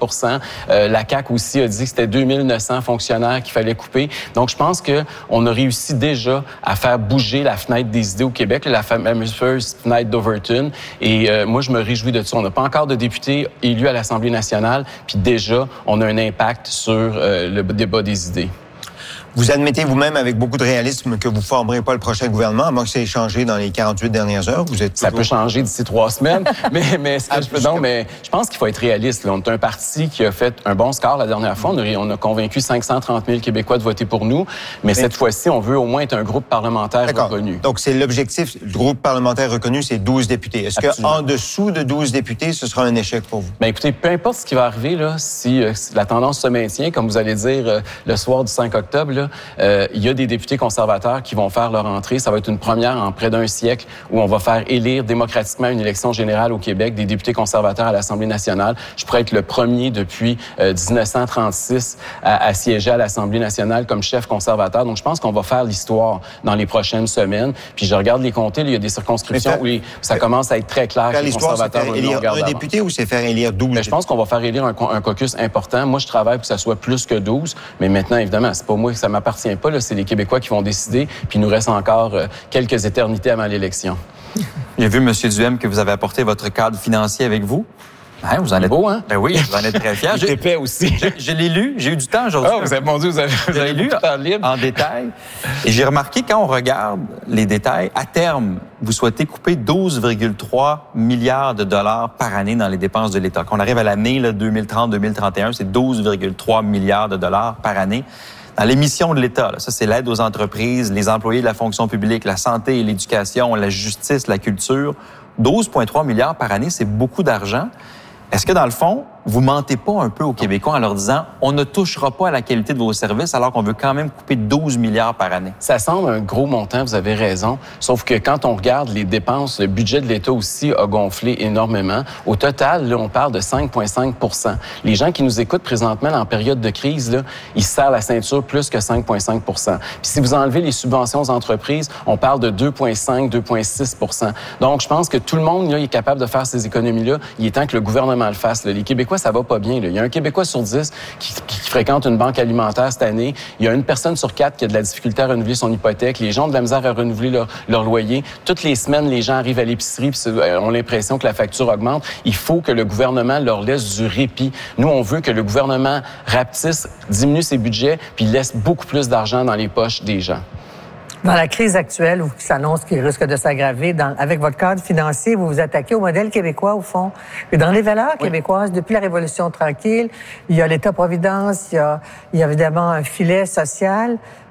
% La CAQ aussi a dit que c'était 2 900 fonctionnaires qu'il fallait couper. Donc, je pense qu'on a réussi déjà à faire bouger la fenêtre des idées au Québec, la fameuse fenêtre d'Overton. Et moi, je me réjouis de ça. On n'a pas encore de députés élus à l'Assemblée nationale, puis déjà, on a un impact sur le débat des idées. Vous admettez vous-même avec beaucoup de réalisme que vous ne formerez pas le prochain gouvernement, à moins que ça ait changé dans les 48 dernières heures. Vous êtes Ça peut changer d'ici 3 semaines, mais je pense qu'il faut être réaliste. Là. On est un parti qui a fait un bon score la dernière fois. On a convaincu 530 000 Québécois de voter pour nous, mais cette fois-ci, on veut au moins être un groupe parlementaire reconnu. Donc, c'est l'objectif. Le groupe parlementaire reconnu, c'est 12 députés. Est-ce qu'en dessous de 12 députés, ce sera un échec pour vous? Bien, écoutez, peu importe ce qui va arriver, là, si la tendance se maintient, comme vous allez dire le soir du 5 octobre, là, il y a des députés conservateurs qui vont faire leur entrée. Ça va être une première en près d'1 siècle où on va faire élire démocratiquement une élection générale au Québec des députés conservateurs à l'Assemblée nationale. Je pourrais être le premier depuis 1936 à siéger à l'Assemblée nationale comme chef conservateur. Donc, je pense qu'on va faire l'histoire dans les prochaines semaines. Puis, je regarde les comtés. Là, il y a des circonscriptions où ça commence à être très clair que les conservateurs c'est faire élire un député ou c'est faire élire 12? Mais je pense qu'on va faire élire un caucus important. Moi, je travaille pour que ça soit plus que 12. Mais maintenant, évidemment, c'est pas moi que ça m'appartient pas, là, c'est les Québécois qui vont décider, puis il nous reste encore quelques éternités avant l'élection. J'ai vu, M. Duhem, que vous avez apporté votre cadre financier avec vous. Hein, vous en êtes beau, hein? Ben oui, vous en êtes très fiers. Il est épais aussi. Je l'ai lu, j'ai eu du temps aujourd'hui. Ah, vous avez lu en détail. Et j'ai remarqué, quand on regarde les détails, à terme, vous souhaitez couper 12,3 milliards de dollars par année dans les dépenses de l'État. Quand on arrive à l'année 2030-2031, c'est 12,3 milliards de dollars par année. Dans les missions de l'État, là, ça c'est l'aide aux entreprises, les employés de la fonction publique, la santé et l'éducation, la justice, la culture. 12,3 milliards par année, c'est beaucoup d'argent. Est-ce que dans le fond, vous mentez pas un peu aux Québécois en leur disant « on ne touchera pas à la qualité de vos services alors qu'on veut quand même couper 12 milliards par année ». Ça semble un gros montant, vous avez raison, sauf que quand on regarde les dépenses, le budget de l'État aussi a gonflé énormément. Au total, là, on parle de 5,5 %. Les gens qui nous écoutent présentement en période de crise, là, ils se serrent la ceinture plus que 5,5 %. Puis si vous enlevez les subventions aux entreprises, on parle de 2,5, 2,6 %. Donc, je pense que tout le monde là, est capable de faire ces économies-là. Il est temps que le gouvernement le fasse. Là. Les Québécois, ça va pas bien. Là. Il y a un Québécois sur 10 qui fréquente une banque alimentaire cette année. Il y a une personne sur 4 qui a de la difficulté à renouveler son hypothèque. Les gens ont de la misère à renouveler leur loyer. Toutes les semaines, les gens arrivent à l'épicerie et ont l'impression que la facture augmente. Il faut que le gouvernement leur laisse du répit. Nous, on veut que le gouvernement rapetisse, diminue ses budgets, puis laisse beaucoup plus d'argent dans les poches des gens. Dans la crise actuelle, qui s'annonce qu'il risque de s'aggraver, avec votre cadre financier, vous vous attaquez au modèle québécois, au fond. Et dans les valeurs québécoises, depuis la Révolution tranquille, il y a l'État-providence, il y a évidemment un filet social.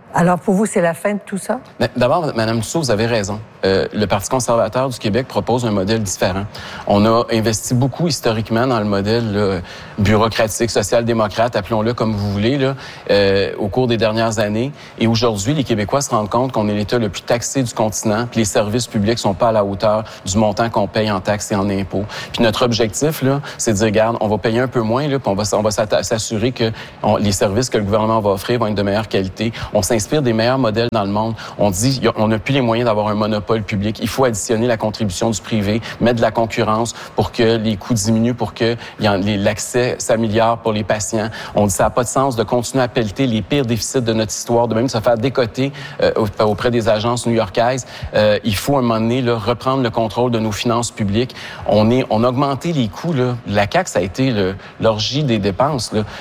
Alors, pour vous, c'est la fin de tout ça? Mais d'abord, Mme Dussault, vous avez raison. Le Parti conservateur du Québec propose un modèle différent. On a investi beaucoup historiquement dans le modèle là, bureaucratique, social-démocrate, appelons-le comme vous voulez, là, au cours des dernières années. Et aujourd'hui, les Québécois se rendent compte qu'on est l'État le plus taxé du continent, puis les services publics sont pas à la hauteur du montant qu'on paye en taxes et en impôts. Puis notre objectif, là, c'est de dire, regarde, on va payer un peu moins, là, puis on va s'assurer que les services que le gouvernement va offrir vont être de meilleure qualité. On s'inspire des meilleurs modèles dans le monde. On dit, on n'a plus les moyens d'avoir un monopole public. Il faut additionner la contribution du privé, mettre de la concurrence pour que les coûts diminuent, pour que l'accès s'améliore pour les patients. On dit, ça n'a pas de sens de continuer à pelleter les pires déficits de notre histoire, de même se faire décoter auprès des agences new-yorkaises. Il faut, à un moment donné, là, reprendre le contrôle de nos finances publiques. On a augmenté les coûts, là. La CAQ, ça a été l'orgie des dépenses, là.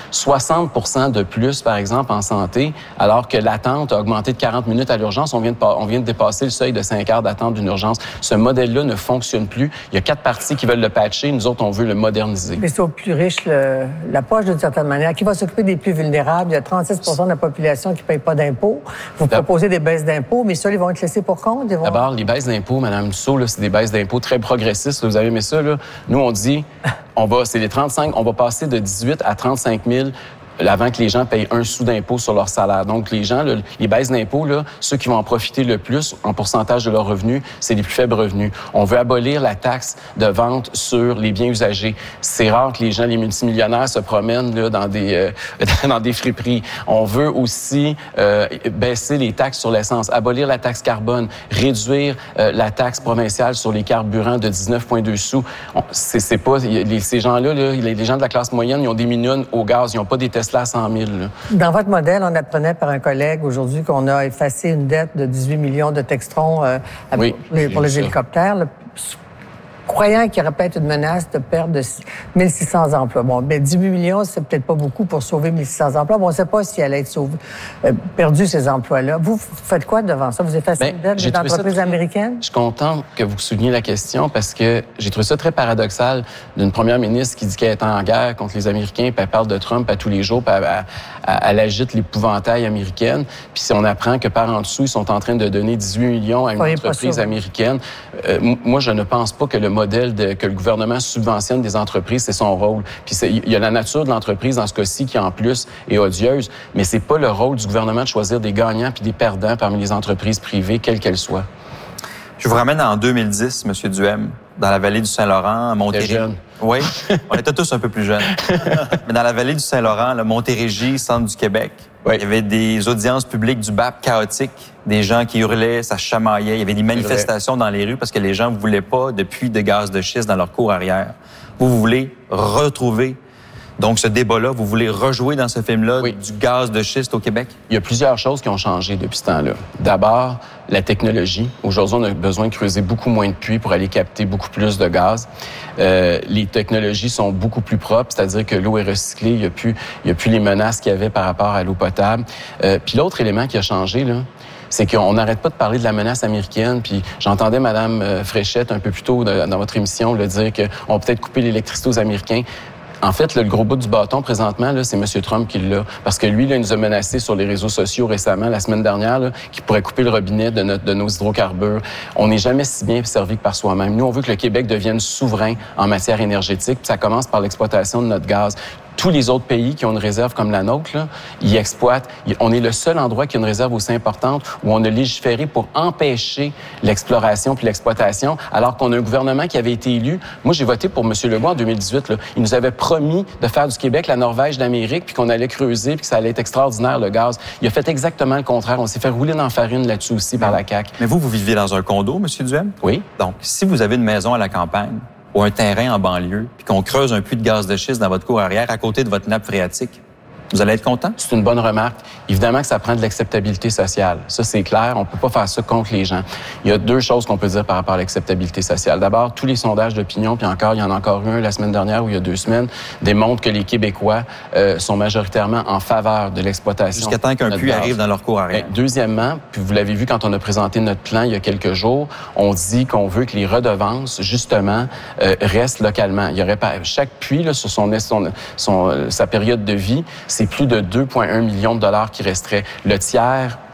60% de plus, par exemple, en santé, alors que l'attente a augmenté de 40 minutes à l'urgence. On vient de dépasser le seuil de 5 heures d'attente d'une urgence. Ce modèle-là ne fonctionne plus. Il y a 4 partis qui veulent le patcher. Nous autres, on veut le moderniser. Mais c'est aux plus riches la poche, d'une certaine manière. Qui va s'occuper des plus vulnérables? Il y a 36% de la population qui ne paye pas d'impôts. Vous proposez des baisses d'impôts, mais ça, ils vont être laissés pour compte? D'abord, les baisses d'impôts, Mme Dussault, là, c'est des baisses d'impôts très progressistes. Là, vous avez aimé ça, là? Nous, on dit, c'est les 35, on va passer de 18 à 35 000 avant que les gens payent un sou d'impôt sur leur salaire. Donc, les gens, là, les baisses d'impôts, là, ceux qui vont en profiter le plus en pourcentage de leurs revenus, c'est les plus faibles revenus. On veut abolir la taxe de vente sur les biens usagés. C'est rare que les gens, les multimillionnaires, se promènent là, dans des friperies. On veut aussi baisser les taxes sur l'essence, abolir la taxe carbone, réduire la taxe provinciale sur les carburants de 19,2 sous. C'est pas ces gens-là, là, les gens de la classe moyenne, ils ont des millions au gaz, ils n'ont pas des Tesla à 100 000. Là. Dans votre modèle, on apprenait par un collègue aujourd'hui qu'on a effacé une dette de 18 millions de textrons pour les hélicoptères. Là, croyant qu'il y aurait peut-être une menace de perte de 1600 emplois. Bon, mais 18 millions, c'est peut-être pas beaucoup pour sauver 1600 emplois. Bon, on ne sait pas si elle allait être perdu ces emplois-là. Vous faites quoi devant ça? Vous effacez une dette des entreprises américaines? Je suis content que vous souligniez la question parce que j'ai trouvé ça très paradoxal d'une première ministre qui dit qu'elle est en guerre contre les Américains, puis elle parle de Trump à tous les jours, puis elle agite l'épouvantail américaine. Puis si on apprend que par en dessous, ils sont en train de donner 18 millions à une entreprise américaine, moi, je ne pense pas que le modèle que le gouvernement subventionne des entreprises, c'est son rôle. Puis il y a la nature de l'entreprise dans ce cas-ci qui, en plus, est odieuse, mais c'est pas le rôle du gouvernement de choisir des gagnants puis des perdants parmi les entreprises privées, quelles qu'elles soient. Je vous ramène en 2010, M. Duhem, dans la vallée du Saint-Laurent, à Montérégie. Oui, on était tous un peu plus jeunes. Mais dans la vallée du Saint-Laurent, le Montérégie, centre du Québec, il y avait des audiences publiques du BAP chaotiques, des gens qui hurlaient, ça chamaillait, il y avait des manifestations dans les rues parce que les gens ne voulaient pas de puits de gaz de schiste dans leur cour arrière. Vous voulez retrouver donc ce débat-là, vous voulez rejouer dans ce film-là du gaz de schiste au Québec? Il y a plusieurs choses qui ont changé depuis ce temps-là. D'abord, la technologie. Aujourd'hui, on a besoin de creuser beaucoup moins de puits pour aller capter beaucoup plus de gaz. Les technologies sont beaucoup plus propres, c'est-à-dire que l'eau est recyclée, il y a plus les menaces qu'il y avait par rapport à l'eau potable. Puis l'autre élément qui a changé, là, c'est qu'on n'arrête pas de parler de la menace américaine. Puis j'entendais Mme Fréchette un peu plus tôt dans votre émission le dire qu'on va peut-être couper l'électricité aux Américains. En fait, le gros bout du bâton, présentement, là, c'est M. Trump qui l'a. Parce que lui, là, il nous a menacé sur les réseaux sociaux récemment, la semaine dernière, là, qu'il pourrait couper le robinet de nos hydrocarbures. On n'est jamais si bien servi que par soi-même. Nous, on veut que le Québec devienne souverain en matière énergétique. Puis ça commence par l'exploitation de notre gaz. Tous les autres pays qui ont une réserve comme la nôtre, là, ils exploitent. On est le seul endroit qui a une réserve aussi importante où on a légiféré pour empêcher l'exploration puis l'exploitation, alors qu'on a un gouvernement qui avait été élu. Moi, j'ai voté pour M. Legault en 2018. Là. Il nous avait promis de faire du Québec la Norvège d'Amérique, puis qu'on allait creuser, puis que ça allait être extraordinaire, le gaz. Il a fait exactement le contraire. On s'est fait rouler dans la farine là-dessus aussi par la CAQ. Mais vous vivez dans un condo, M. Duhem? Oui. Donc, si vous avez une maison à la campagne, ou un terrain en banlieue, puis qu'on creuse un puits de gaz de schiste dans votre cour arrière à côté de votre nappe phréatique, vous allez être content? C'est une bonne remarque. Évidemment que ça prend de l'acceptabilité sociale. Ça, c'est clair. On peut pas faire ça contre les gens. Il y a deux choses qu'on peut dire par rapport à l'acceptabilité sociale. D'abord, tous les sondages d'opinion, puis encore, il y en a encore un la semaine dernière ou il y a 2 semaines, démontrent que les Québécois sont majoritairement en faveur de l'exploitation. Jusqu'à temps qu'un puits arrive dans leur cour arrière. Deuxièmement, puis vous l'avez vu quand on a présenté notre plan il y a quelques jours, on dit qu'on veut que les redevances, justement, restent localement. Il y aurait pas chaque puits là, sur sa période de vie, c'est plus de 2,1 millions de dollars qui resteraient. Le tiers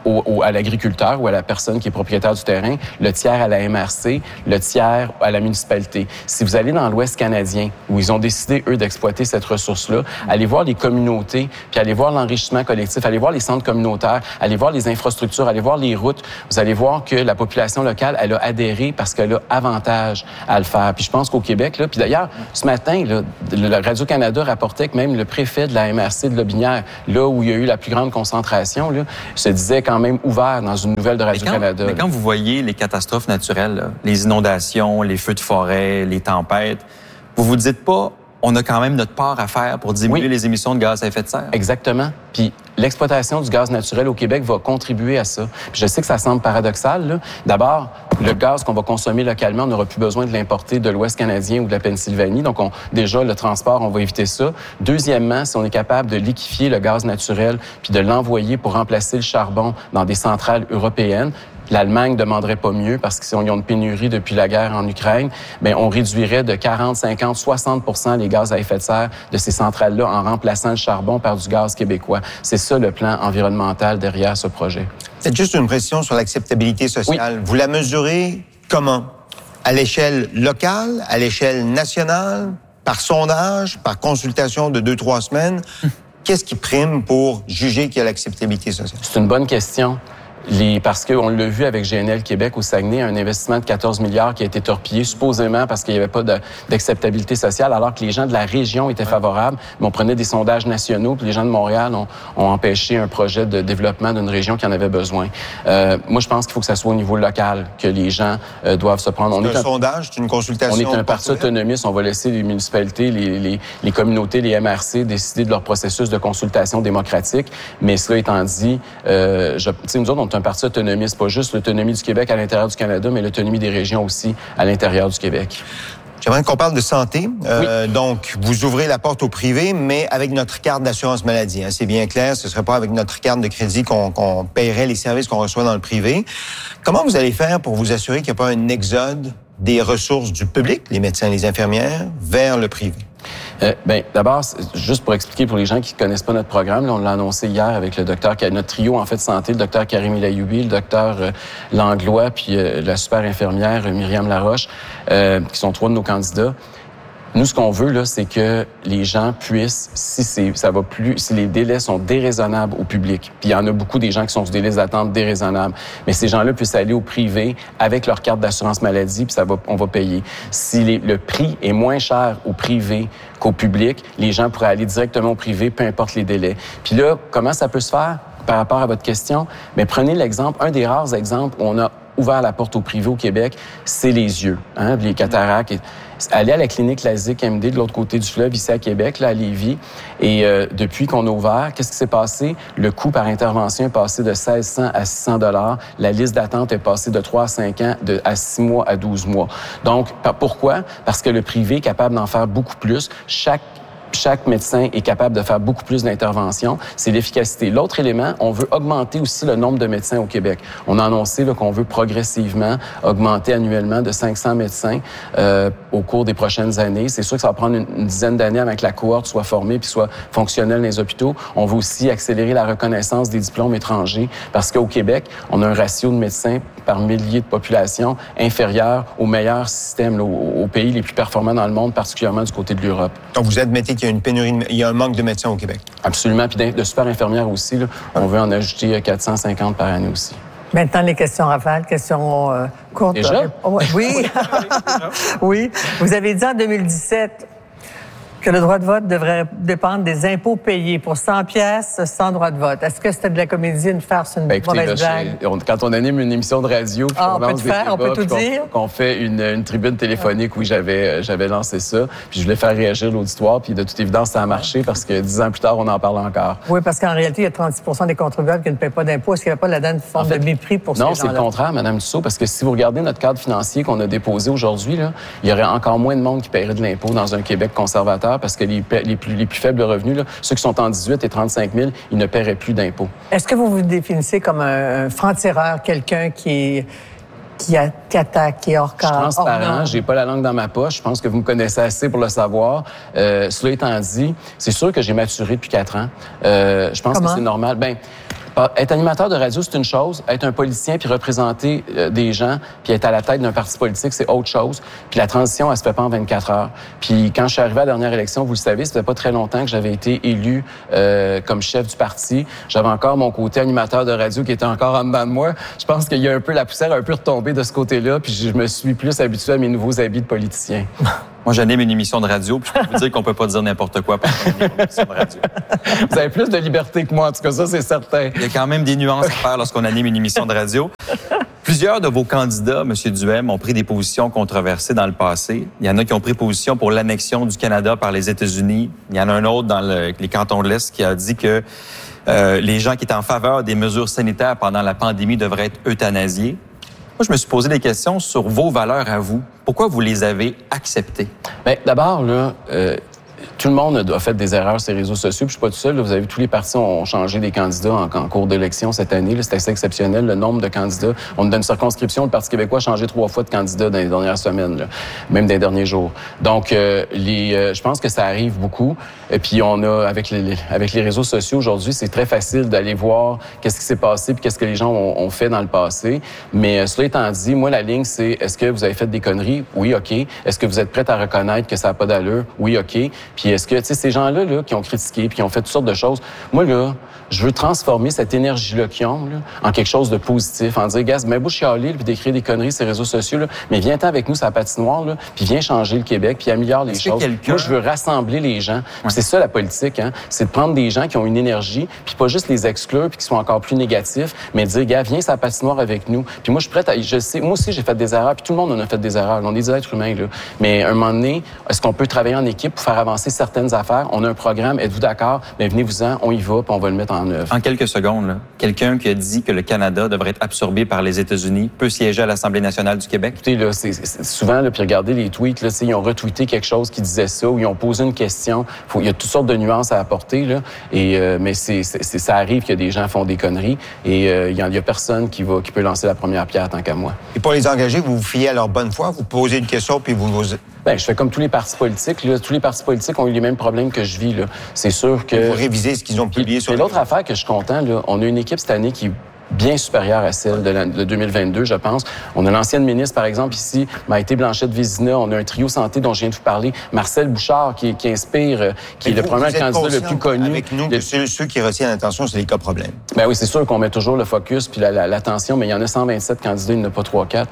à l'agriculteur ou à la personne qui est propriétaire du terrain, le tiers à la MRC, le tiers à la municipalité. Si vous allez dans l'Ouest canadien, où ils ont décidé, eux, d'exploiter cette ressource-là, allez voir les communautés, puis allez voir l'enrichissement collectif, allez voir les centres communautaires, allez voir les infrastructures, allez voir les routes. Vous allez voir que la population locale, elle a adhéré parce qu'elle a avantage à le faire. Puis je pense qu'au Québec, là, puis d'ailleurs, ce matin, là, le Radio-Canada rapportait que même le préfet de la MRC de Lobinière, là où il y a eu la plus grande concentration, là, se disait quand même ouvert dans une nouvelle de Radio-Canada. Mais quand vous voyez les catastrophes naturelles, là, les inondations, les feux de forêt, les tempêtes, vous dites pas, on a quand même notre part à faire pour diminuer les émissions de gaz à effet de serre. Exactement. Puis l'exploitation du gaz naturel au Québec va contribuer à ça. Puis je sais que ça semble paradoxal, là. D'abord, le gaz qu'on va consommer localement, on n'aura plus besoin de l'importer de l'Ouest canadien ou de la Pennsylvanie. Donc, déjà, le transport, on va éviter ça. Deuxièmement, si on est capable de liquéfier le gaz naturel puis de l'envoyer pour remplacer le charbon dans des centrales européennes, l'Allemagne ne demanderait pas mieux parce qu'ils ont une pénurie depuis la guerre en Ukraine, bien, on réduirait de 40, 50, 60% les gaz à effet de serre de ces centrales-là en remplaçant le charbon par du gaz québécois. C'est ça le plan environnemental derrière ce projet. C'est juste une précision sur l'acceptabilité sociale. Oui. Vous la mesurez comment? À l'échelle locale, à l'échelle nationale, par sondage, par consultation de 2-3 semaines? Qu'est-ce qui prime pour juger qu'il y a l'acceptabilité sociale? C'est une bonne question. Parce qu'on l'a vu avec GNL Québec au Saguenay, un investissement de 14 milliards qui a été torpillé, supposément parce qu'il n'y avait pas d'acceptabilité sociale, alors que les gens de la région étaient favorables. Mais on prenait des sondages nationaux, puis les gens de Montréal ont empêché un projet de développement d'une région qui en avait besoin. Moi, je pense qu'il faut que ça soit au niveau local que les gens doivent se prendre. C'est un sondage, c'est une consultation. On est un parti autonomiste, on va laisser les municipalités, les communautés, les MRC décider de leur processus de consultation démocratique. Mais cela étant dit, nous autres, on est un parti autonomiste, pas juste l'autonomie du Québec à l'intérieur du Canada, mais l'autonomie des régions aussi à l'intérieur du Québec. J'aimerais qu'on parle de santé. Donc, vous ouvrez la porte au privé, mais avec notre carte d'assurance maladie. Hein, c'est bien clair, ce ne serait pas avec notre carte de crédit qu'on paierait les services qu'on reçoit dans le privé. Comment vous allez faire pour vous assurer qu'il n'y a pas un exode des ressources du public, les médecins, les infirmières, vers le privé? D'abord, juste pour expliquer pour les gens qui ne connaissent pas notre programme, là, on l'a annoncé hier avec le docteur, notre trio en fait de santé, le docteur Karimi Layoubi, le docteur Langlois, puis la super infirmière Myriam Laroche, qui sont 3 de nos candidats. Nous, ce qu'on veut, là, c'est que les gens puissent, si les délais sont déraisonnables au public, puis il y en a beaucoup des gens qui sont sur des listes d'attente déraisonnables, mais ces gens-là puissent aller au privé avec leur carte d'assurance maladie, puis on va payer. Si le prix est moins cher au privé qu'au public, les gens pourraient aller directement au privé, peu importe les délais. Puis là, comment ça peut se faire par rapport à votre question? Mais prenez l'exemple, un des rares exemples où on a ouvert la porte au privé au Québec, c'est les yeux, hein, les cataractes. Aller à la clinique LASIK MD de l'autre côté du fleuve, ici à Québec, là, à Lévis. Et depuis qu'on a ouvert, qu'est-ce qui s'est passé? Le coût par intervention est passé de 1 600 à 600 $. La liste d'attente est passée de 3 à 5 ans, à 6 mois à 12 mois. Donc, pourquoi? Parce que le privé est capable d'en faire beaucoup plus. Chaque médecin est capable de faire beaucoup plus d'interventions. C'est l'efficacité. L'autre élément, on veut augmenter aussi le nombre de médecins au Québec. On a annoncé qu'on veut progressivement augmenter annuellement de 500 médecins au cours des prochaines années. C'est sûr que ça va prendre une dizaine d'années avant que la cohorte soit formée puis soit fonctionnelle dans les hôpitaux. On veut aussi accélérer la reconnaissance des diplômes étrangers parce qu'au Québec, on a un ratio de médecins par millier de population inférieur au meilleur système, aux pays les plus performants dans le monde, particulièrement du côté de l'Europe. Donc, vous admettez qu'il y a une pénurie, il y a un manque de médecins au Québec? Absolument. Puis de super infirmières aussi, là, on veut en ajouter 450 par année aussi. Maintenant, les questions rafales, questions courtes. Déjà? Oui. Oui. Vous avez dit en 2017 que le droit de vote devrait dépendre des impôts payés. Pour 100 pièces, sans droit de vote. Est-ce que c'était de la comédie, une farce, une mauvaise blague? Quand on anime une émission de radio, puis on peut on peut tout dire. Qu'on fait une tribune téléphonique, oui, j'avais lancé ça, puis je voulais faire réagir l'auditoire, puis de toute évidence, ça a marché parce que 10 ans plus tard, on en parle encore. Oui, parce qu'en réalité, il y a 30% des contribuables qui ne paient pas d'impôts. Est-ce qu'il n'y a pas là-dedans une forme de mépris pour ces gens-là? Non, c'est le contraire, Mme Dussault, parce que si vous regardez notre cadre financier qu'on a déposé aujourd'hui, là, il y aurait encore moins de monde qui paierait de l'impôt dans un Québec conservateur parce que les plus faibles revenus, là, ceux qui sont en 18 et 35 000, ils ne paieraient plus d'impôts. Est-ce que vous vous définissez comme un franc-tireur, quelqu'un qui attaque, qui est hors cadre? Je suis transparent, j'ai pas la langue dans ma poche. Je pense que vous me connaissez assez pour le savoir. Cela étant dit, c'est sûr que j'ai maturé depuis 4 ans. Je pense que c'est normal. Être animateur de radio, c'est une chose. Être un politicien puis représenter des gens puis être à la tête d'un parti politique, c'est autre chose. Puis la transition, elle se fait pas en 24 heures. Puis quand je suis arrivé à la dernière élection, vous le savez, ça fait pas très longtemps que j'avais été élu comme chef du parti. J'avais encore mon côté animateur de radio qui était encore en dedans de moi. Je pense qu'il y a un peu la poussière un peu retombée de ce côté-là, puis je me suis plus habitué à mes nouveaux habits de politicien. Moi, j'anime une émission de radio, puis je peux vous dire qu'on peut pas dire n'importe quoi pour une émission de radio. Vous avez plus de liberté que moi, en tout cas, ça, c'est certain. Il y a quand même des nuances à faire lorsqu'on anime une émission de radio. Plusieurs de vos candidats, M. Duhem, ont pris des positions controversées dans le passé. Il y en a qui ont pris position pour l'annexion du Canada par les États-Unis. Il y en a un autre dans les cantons de l'Est qui a dit que les gens qui étaient en faveur des mesures sanitaires pendant la pandémie devraient être euthanasiés. Moi, je me suis posé des questions sur vos valeurs à vous. Pourquoi vous les avez acceptées? Bien, d'abord, là, tout le monde a fait des erreurs sur les réseaux sociaux. Puis je suis pas tout seul. Là. Vous avez vu, tous les partis ont changé des candidats en cours d'élection cette année. Là. C'est assez exceptionnel, le nombre de candidats. On donne une circonscription. Le Parti québécois a changé 3 fois de candidats dans les dernières semaines, là, même dans les derniers jours. Donc, je pense que ça arrive beaucoup. Et puis, on a, avec les réseaux sociaux aujourd'hui, c'est très facile d'aller voir qu'est-ce qui s'est passé puis qu'est-ce que les gens ont fait dans le passé. Mais cela étant dit, moi, la ligne, c'est est-ce que vous avez fait des conneries? Oui, OK. Est-ce que vous êtes prêts à reconnaître que ça n'a pas d'allure? Oui, OK. Puis est-ce que, tu sais, ces gens-là là, qui ont critiqué puis qui ont fait toutes sortes de choses, moi, là, je veux transformer cette énergie-là qu'ils ont là, en quelque chose de positif, en dire, gars, mais beau chialer puis d'écrire des conneries sur les réseaux sociaux, là, mais viens-t'en avec nous sur la patinoire, là, puis viens changer le Québec, puis améliore les choses. Moi, je veux rassembler les gens. Ouais. C'est ça, la politique, hein. C'est de prendre des gens qui ont une énergie, puis pas juste les exclure puis qui sont encore plus négatifs, mais dire, gars, viens sur la patinoire avec nous. Puis moi, je suis prête à... Je sais, moi aussi, j'ai fait des erreurs, puis tout le monde en a fait des erreurs. On est des êtres humains, là. Mais à un moment donné, est-ce qu'on peut travailler en équipe pour faire avancer certaines affaires? On a un programme, êtes-vous d'accord? Bien, venez-vous-en, on y va, puis on va le mettre en œuvre. En quelques secondes, là, quelqu'un qui a dit que le Canada devrait être absorbé par les États-Unis peut siéger à l'Assemblée nationale du Québec? Écoutez, là, c'est souvent, là, puis regardez les tweets, là, ils ont retweeté quelque chose qui disait ça, ou ils ont posé une question. Il y a toutes sortes de nuances à apporter, là. Mais ça arrive que des gens font des conneries, et il y a personne qui peut lancer la première pierre tant qu'à moi. Et pour les engager, vous vous fiez à leur bonne foi? Vous posez une question, puis vous... Bien, je fais comme tous les partis politiques. Là. Tous les partis politiques ont eu les mêmes problèmes que je vis. Là. C'est sûr que... Vous révisez ce qu'ils ont publié sur... Et l'autre affaire que je suis content, là, on a une équipe cette année qui... bien supérieure à celle de 2022, je pense. On a l'ancienne ministre, par exemple, ici, Maïté Blanchette-Vézina. On a un trio santé dont je viens de vous parler. Marcel Bouchard, qui inspire, qui est le premier candidat le plus connu. Avec nous, que ceux qui retiennent l'attention, c'est les cas problèmes. Ben oui, c'est sûr qu'on met toujours le focus puis l'attention, mais il y en a 127 candidats, il n'y en a pas 3-4.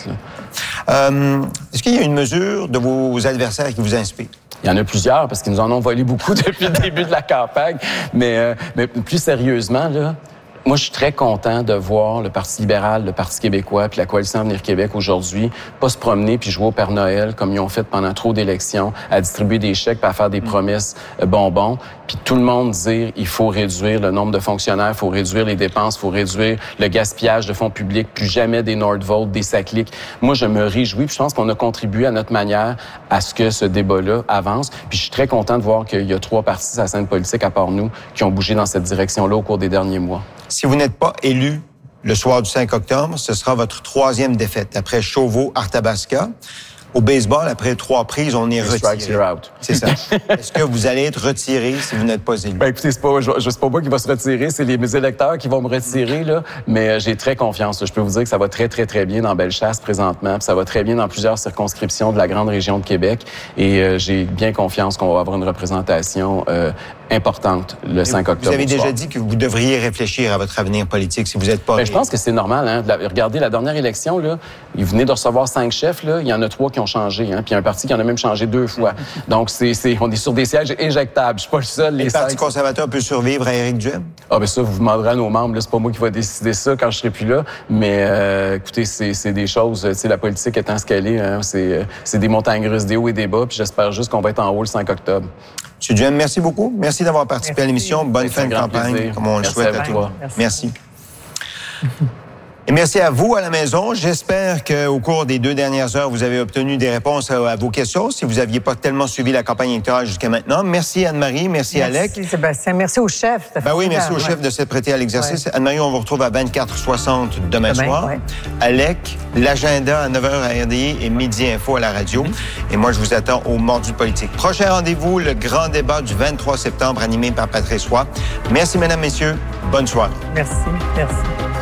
Est-ce qu'il y a une mesure de vos adversaires qui vous inspire? Il y en a plusieurs, parce qu'ils nous en ont volé beaucoup depuis le début de la campagne. Mais plus sérieusement, là... Moi, je suis très content de voir le Parti libéral, le Parti québécois puis la Coalition Avenir Québec aujourd'hui pas se promener puis jouer au Père Noël comme ils ont fait pendant trop d'élections, à distribuer des chèques puis à faire des promesses bonbons. Puis tout le monde dire il faut réduire le nombre de fonctionnaires, il faut réduire les dépenses, il faut réduire le gaspillage de fonds publics, plus jamais des Nordvote, des Saclic. Moi, je me réjouis puis je pense qu'on a contribué à notre manière à ce que ce débat-là avance. Puis je suis très content de voir qu'il y a 3 partis sur la scène politique à part nous qui ont bougé dans cette direction-là au cours des derniers mois. Si vous n'êtes pas élu le soir du 5 octobre, ce sera votre 3e défaite. Après Chauveau-Arthabasca, au baseball, après 3 prises, on est retiré. C'est ça. Est-ce que vous allez être retiré si vous n'êtes pas élu? Ben, écoutez, c'est pas moi qui va se retirer, c'est mes électeurs qui vont me retirer, là. Mais j'ai très confiance. Je peux vous dire que ça va très, très, très bien dans Bellechasse présentement. Puis ça va très bien dans plusieurs circonscriptions de la grande région de Québec. Et j'ai bien confiance qu'on va avoir une représentation importante le 5 octobre. Vous avez déjà dit que vous devriez réfléchir à votre avenir politique si vous n'êtes pas... Ben, je pense que c'est normal. Hein? Regardez, la dernière élection, là, ils venaient de recevoir 5 chefs. Là. Il y en a 3 qui ont changé. Hein? Puis il y a un parti qui en a même changé 2 fois. Donc, on est sur des sièges éjectables. Je suis pas le seul. Le Parti conservateur peut survivre à Éric Duhem? Ah, ben ça, vous demanderez à nos membres. Là, c'est pas moi qui va décider ça quand je serai plus là. Mais écoutez, c'est des choses... Tu sais, la politique étant ce qu'elle est, hein, c'est des montagnes russes, des hauts et des bas. Puis j'espère juste qu'on va être en haut le 5 octobre. M. Duhem, merci beaucoup. Merci d'avoir participé à l'émission. Bonne fin de campagne, comme on le souhaite à tous. Merci. Et merci à vous à la maison. J'espère qu'au cours des 2 dernières heures, vous avez obtenu des réponses à vos questions, si vous n'aviez pas tellement suivi la campagne électorale jusqu'à maintenant. Merci Anne-Marie, merci Alec. Merci Sébastien, merci au chef. Merci au chef de s'être prêté à l'exercice. Ouais. Anne-Marie, on vous retrouve à 24h60 demain soir. Ouais. Alec, l'agenda à 9h à RDI et Midi Info à la radio. Et moi, je vous attends au Mardi politique. Prochain rendez-vous, le grand débat du 23 septembre animé par Patrice Roy. Merci, mesdames, messieurs. Bonne soirée. Merci.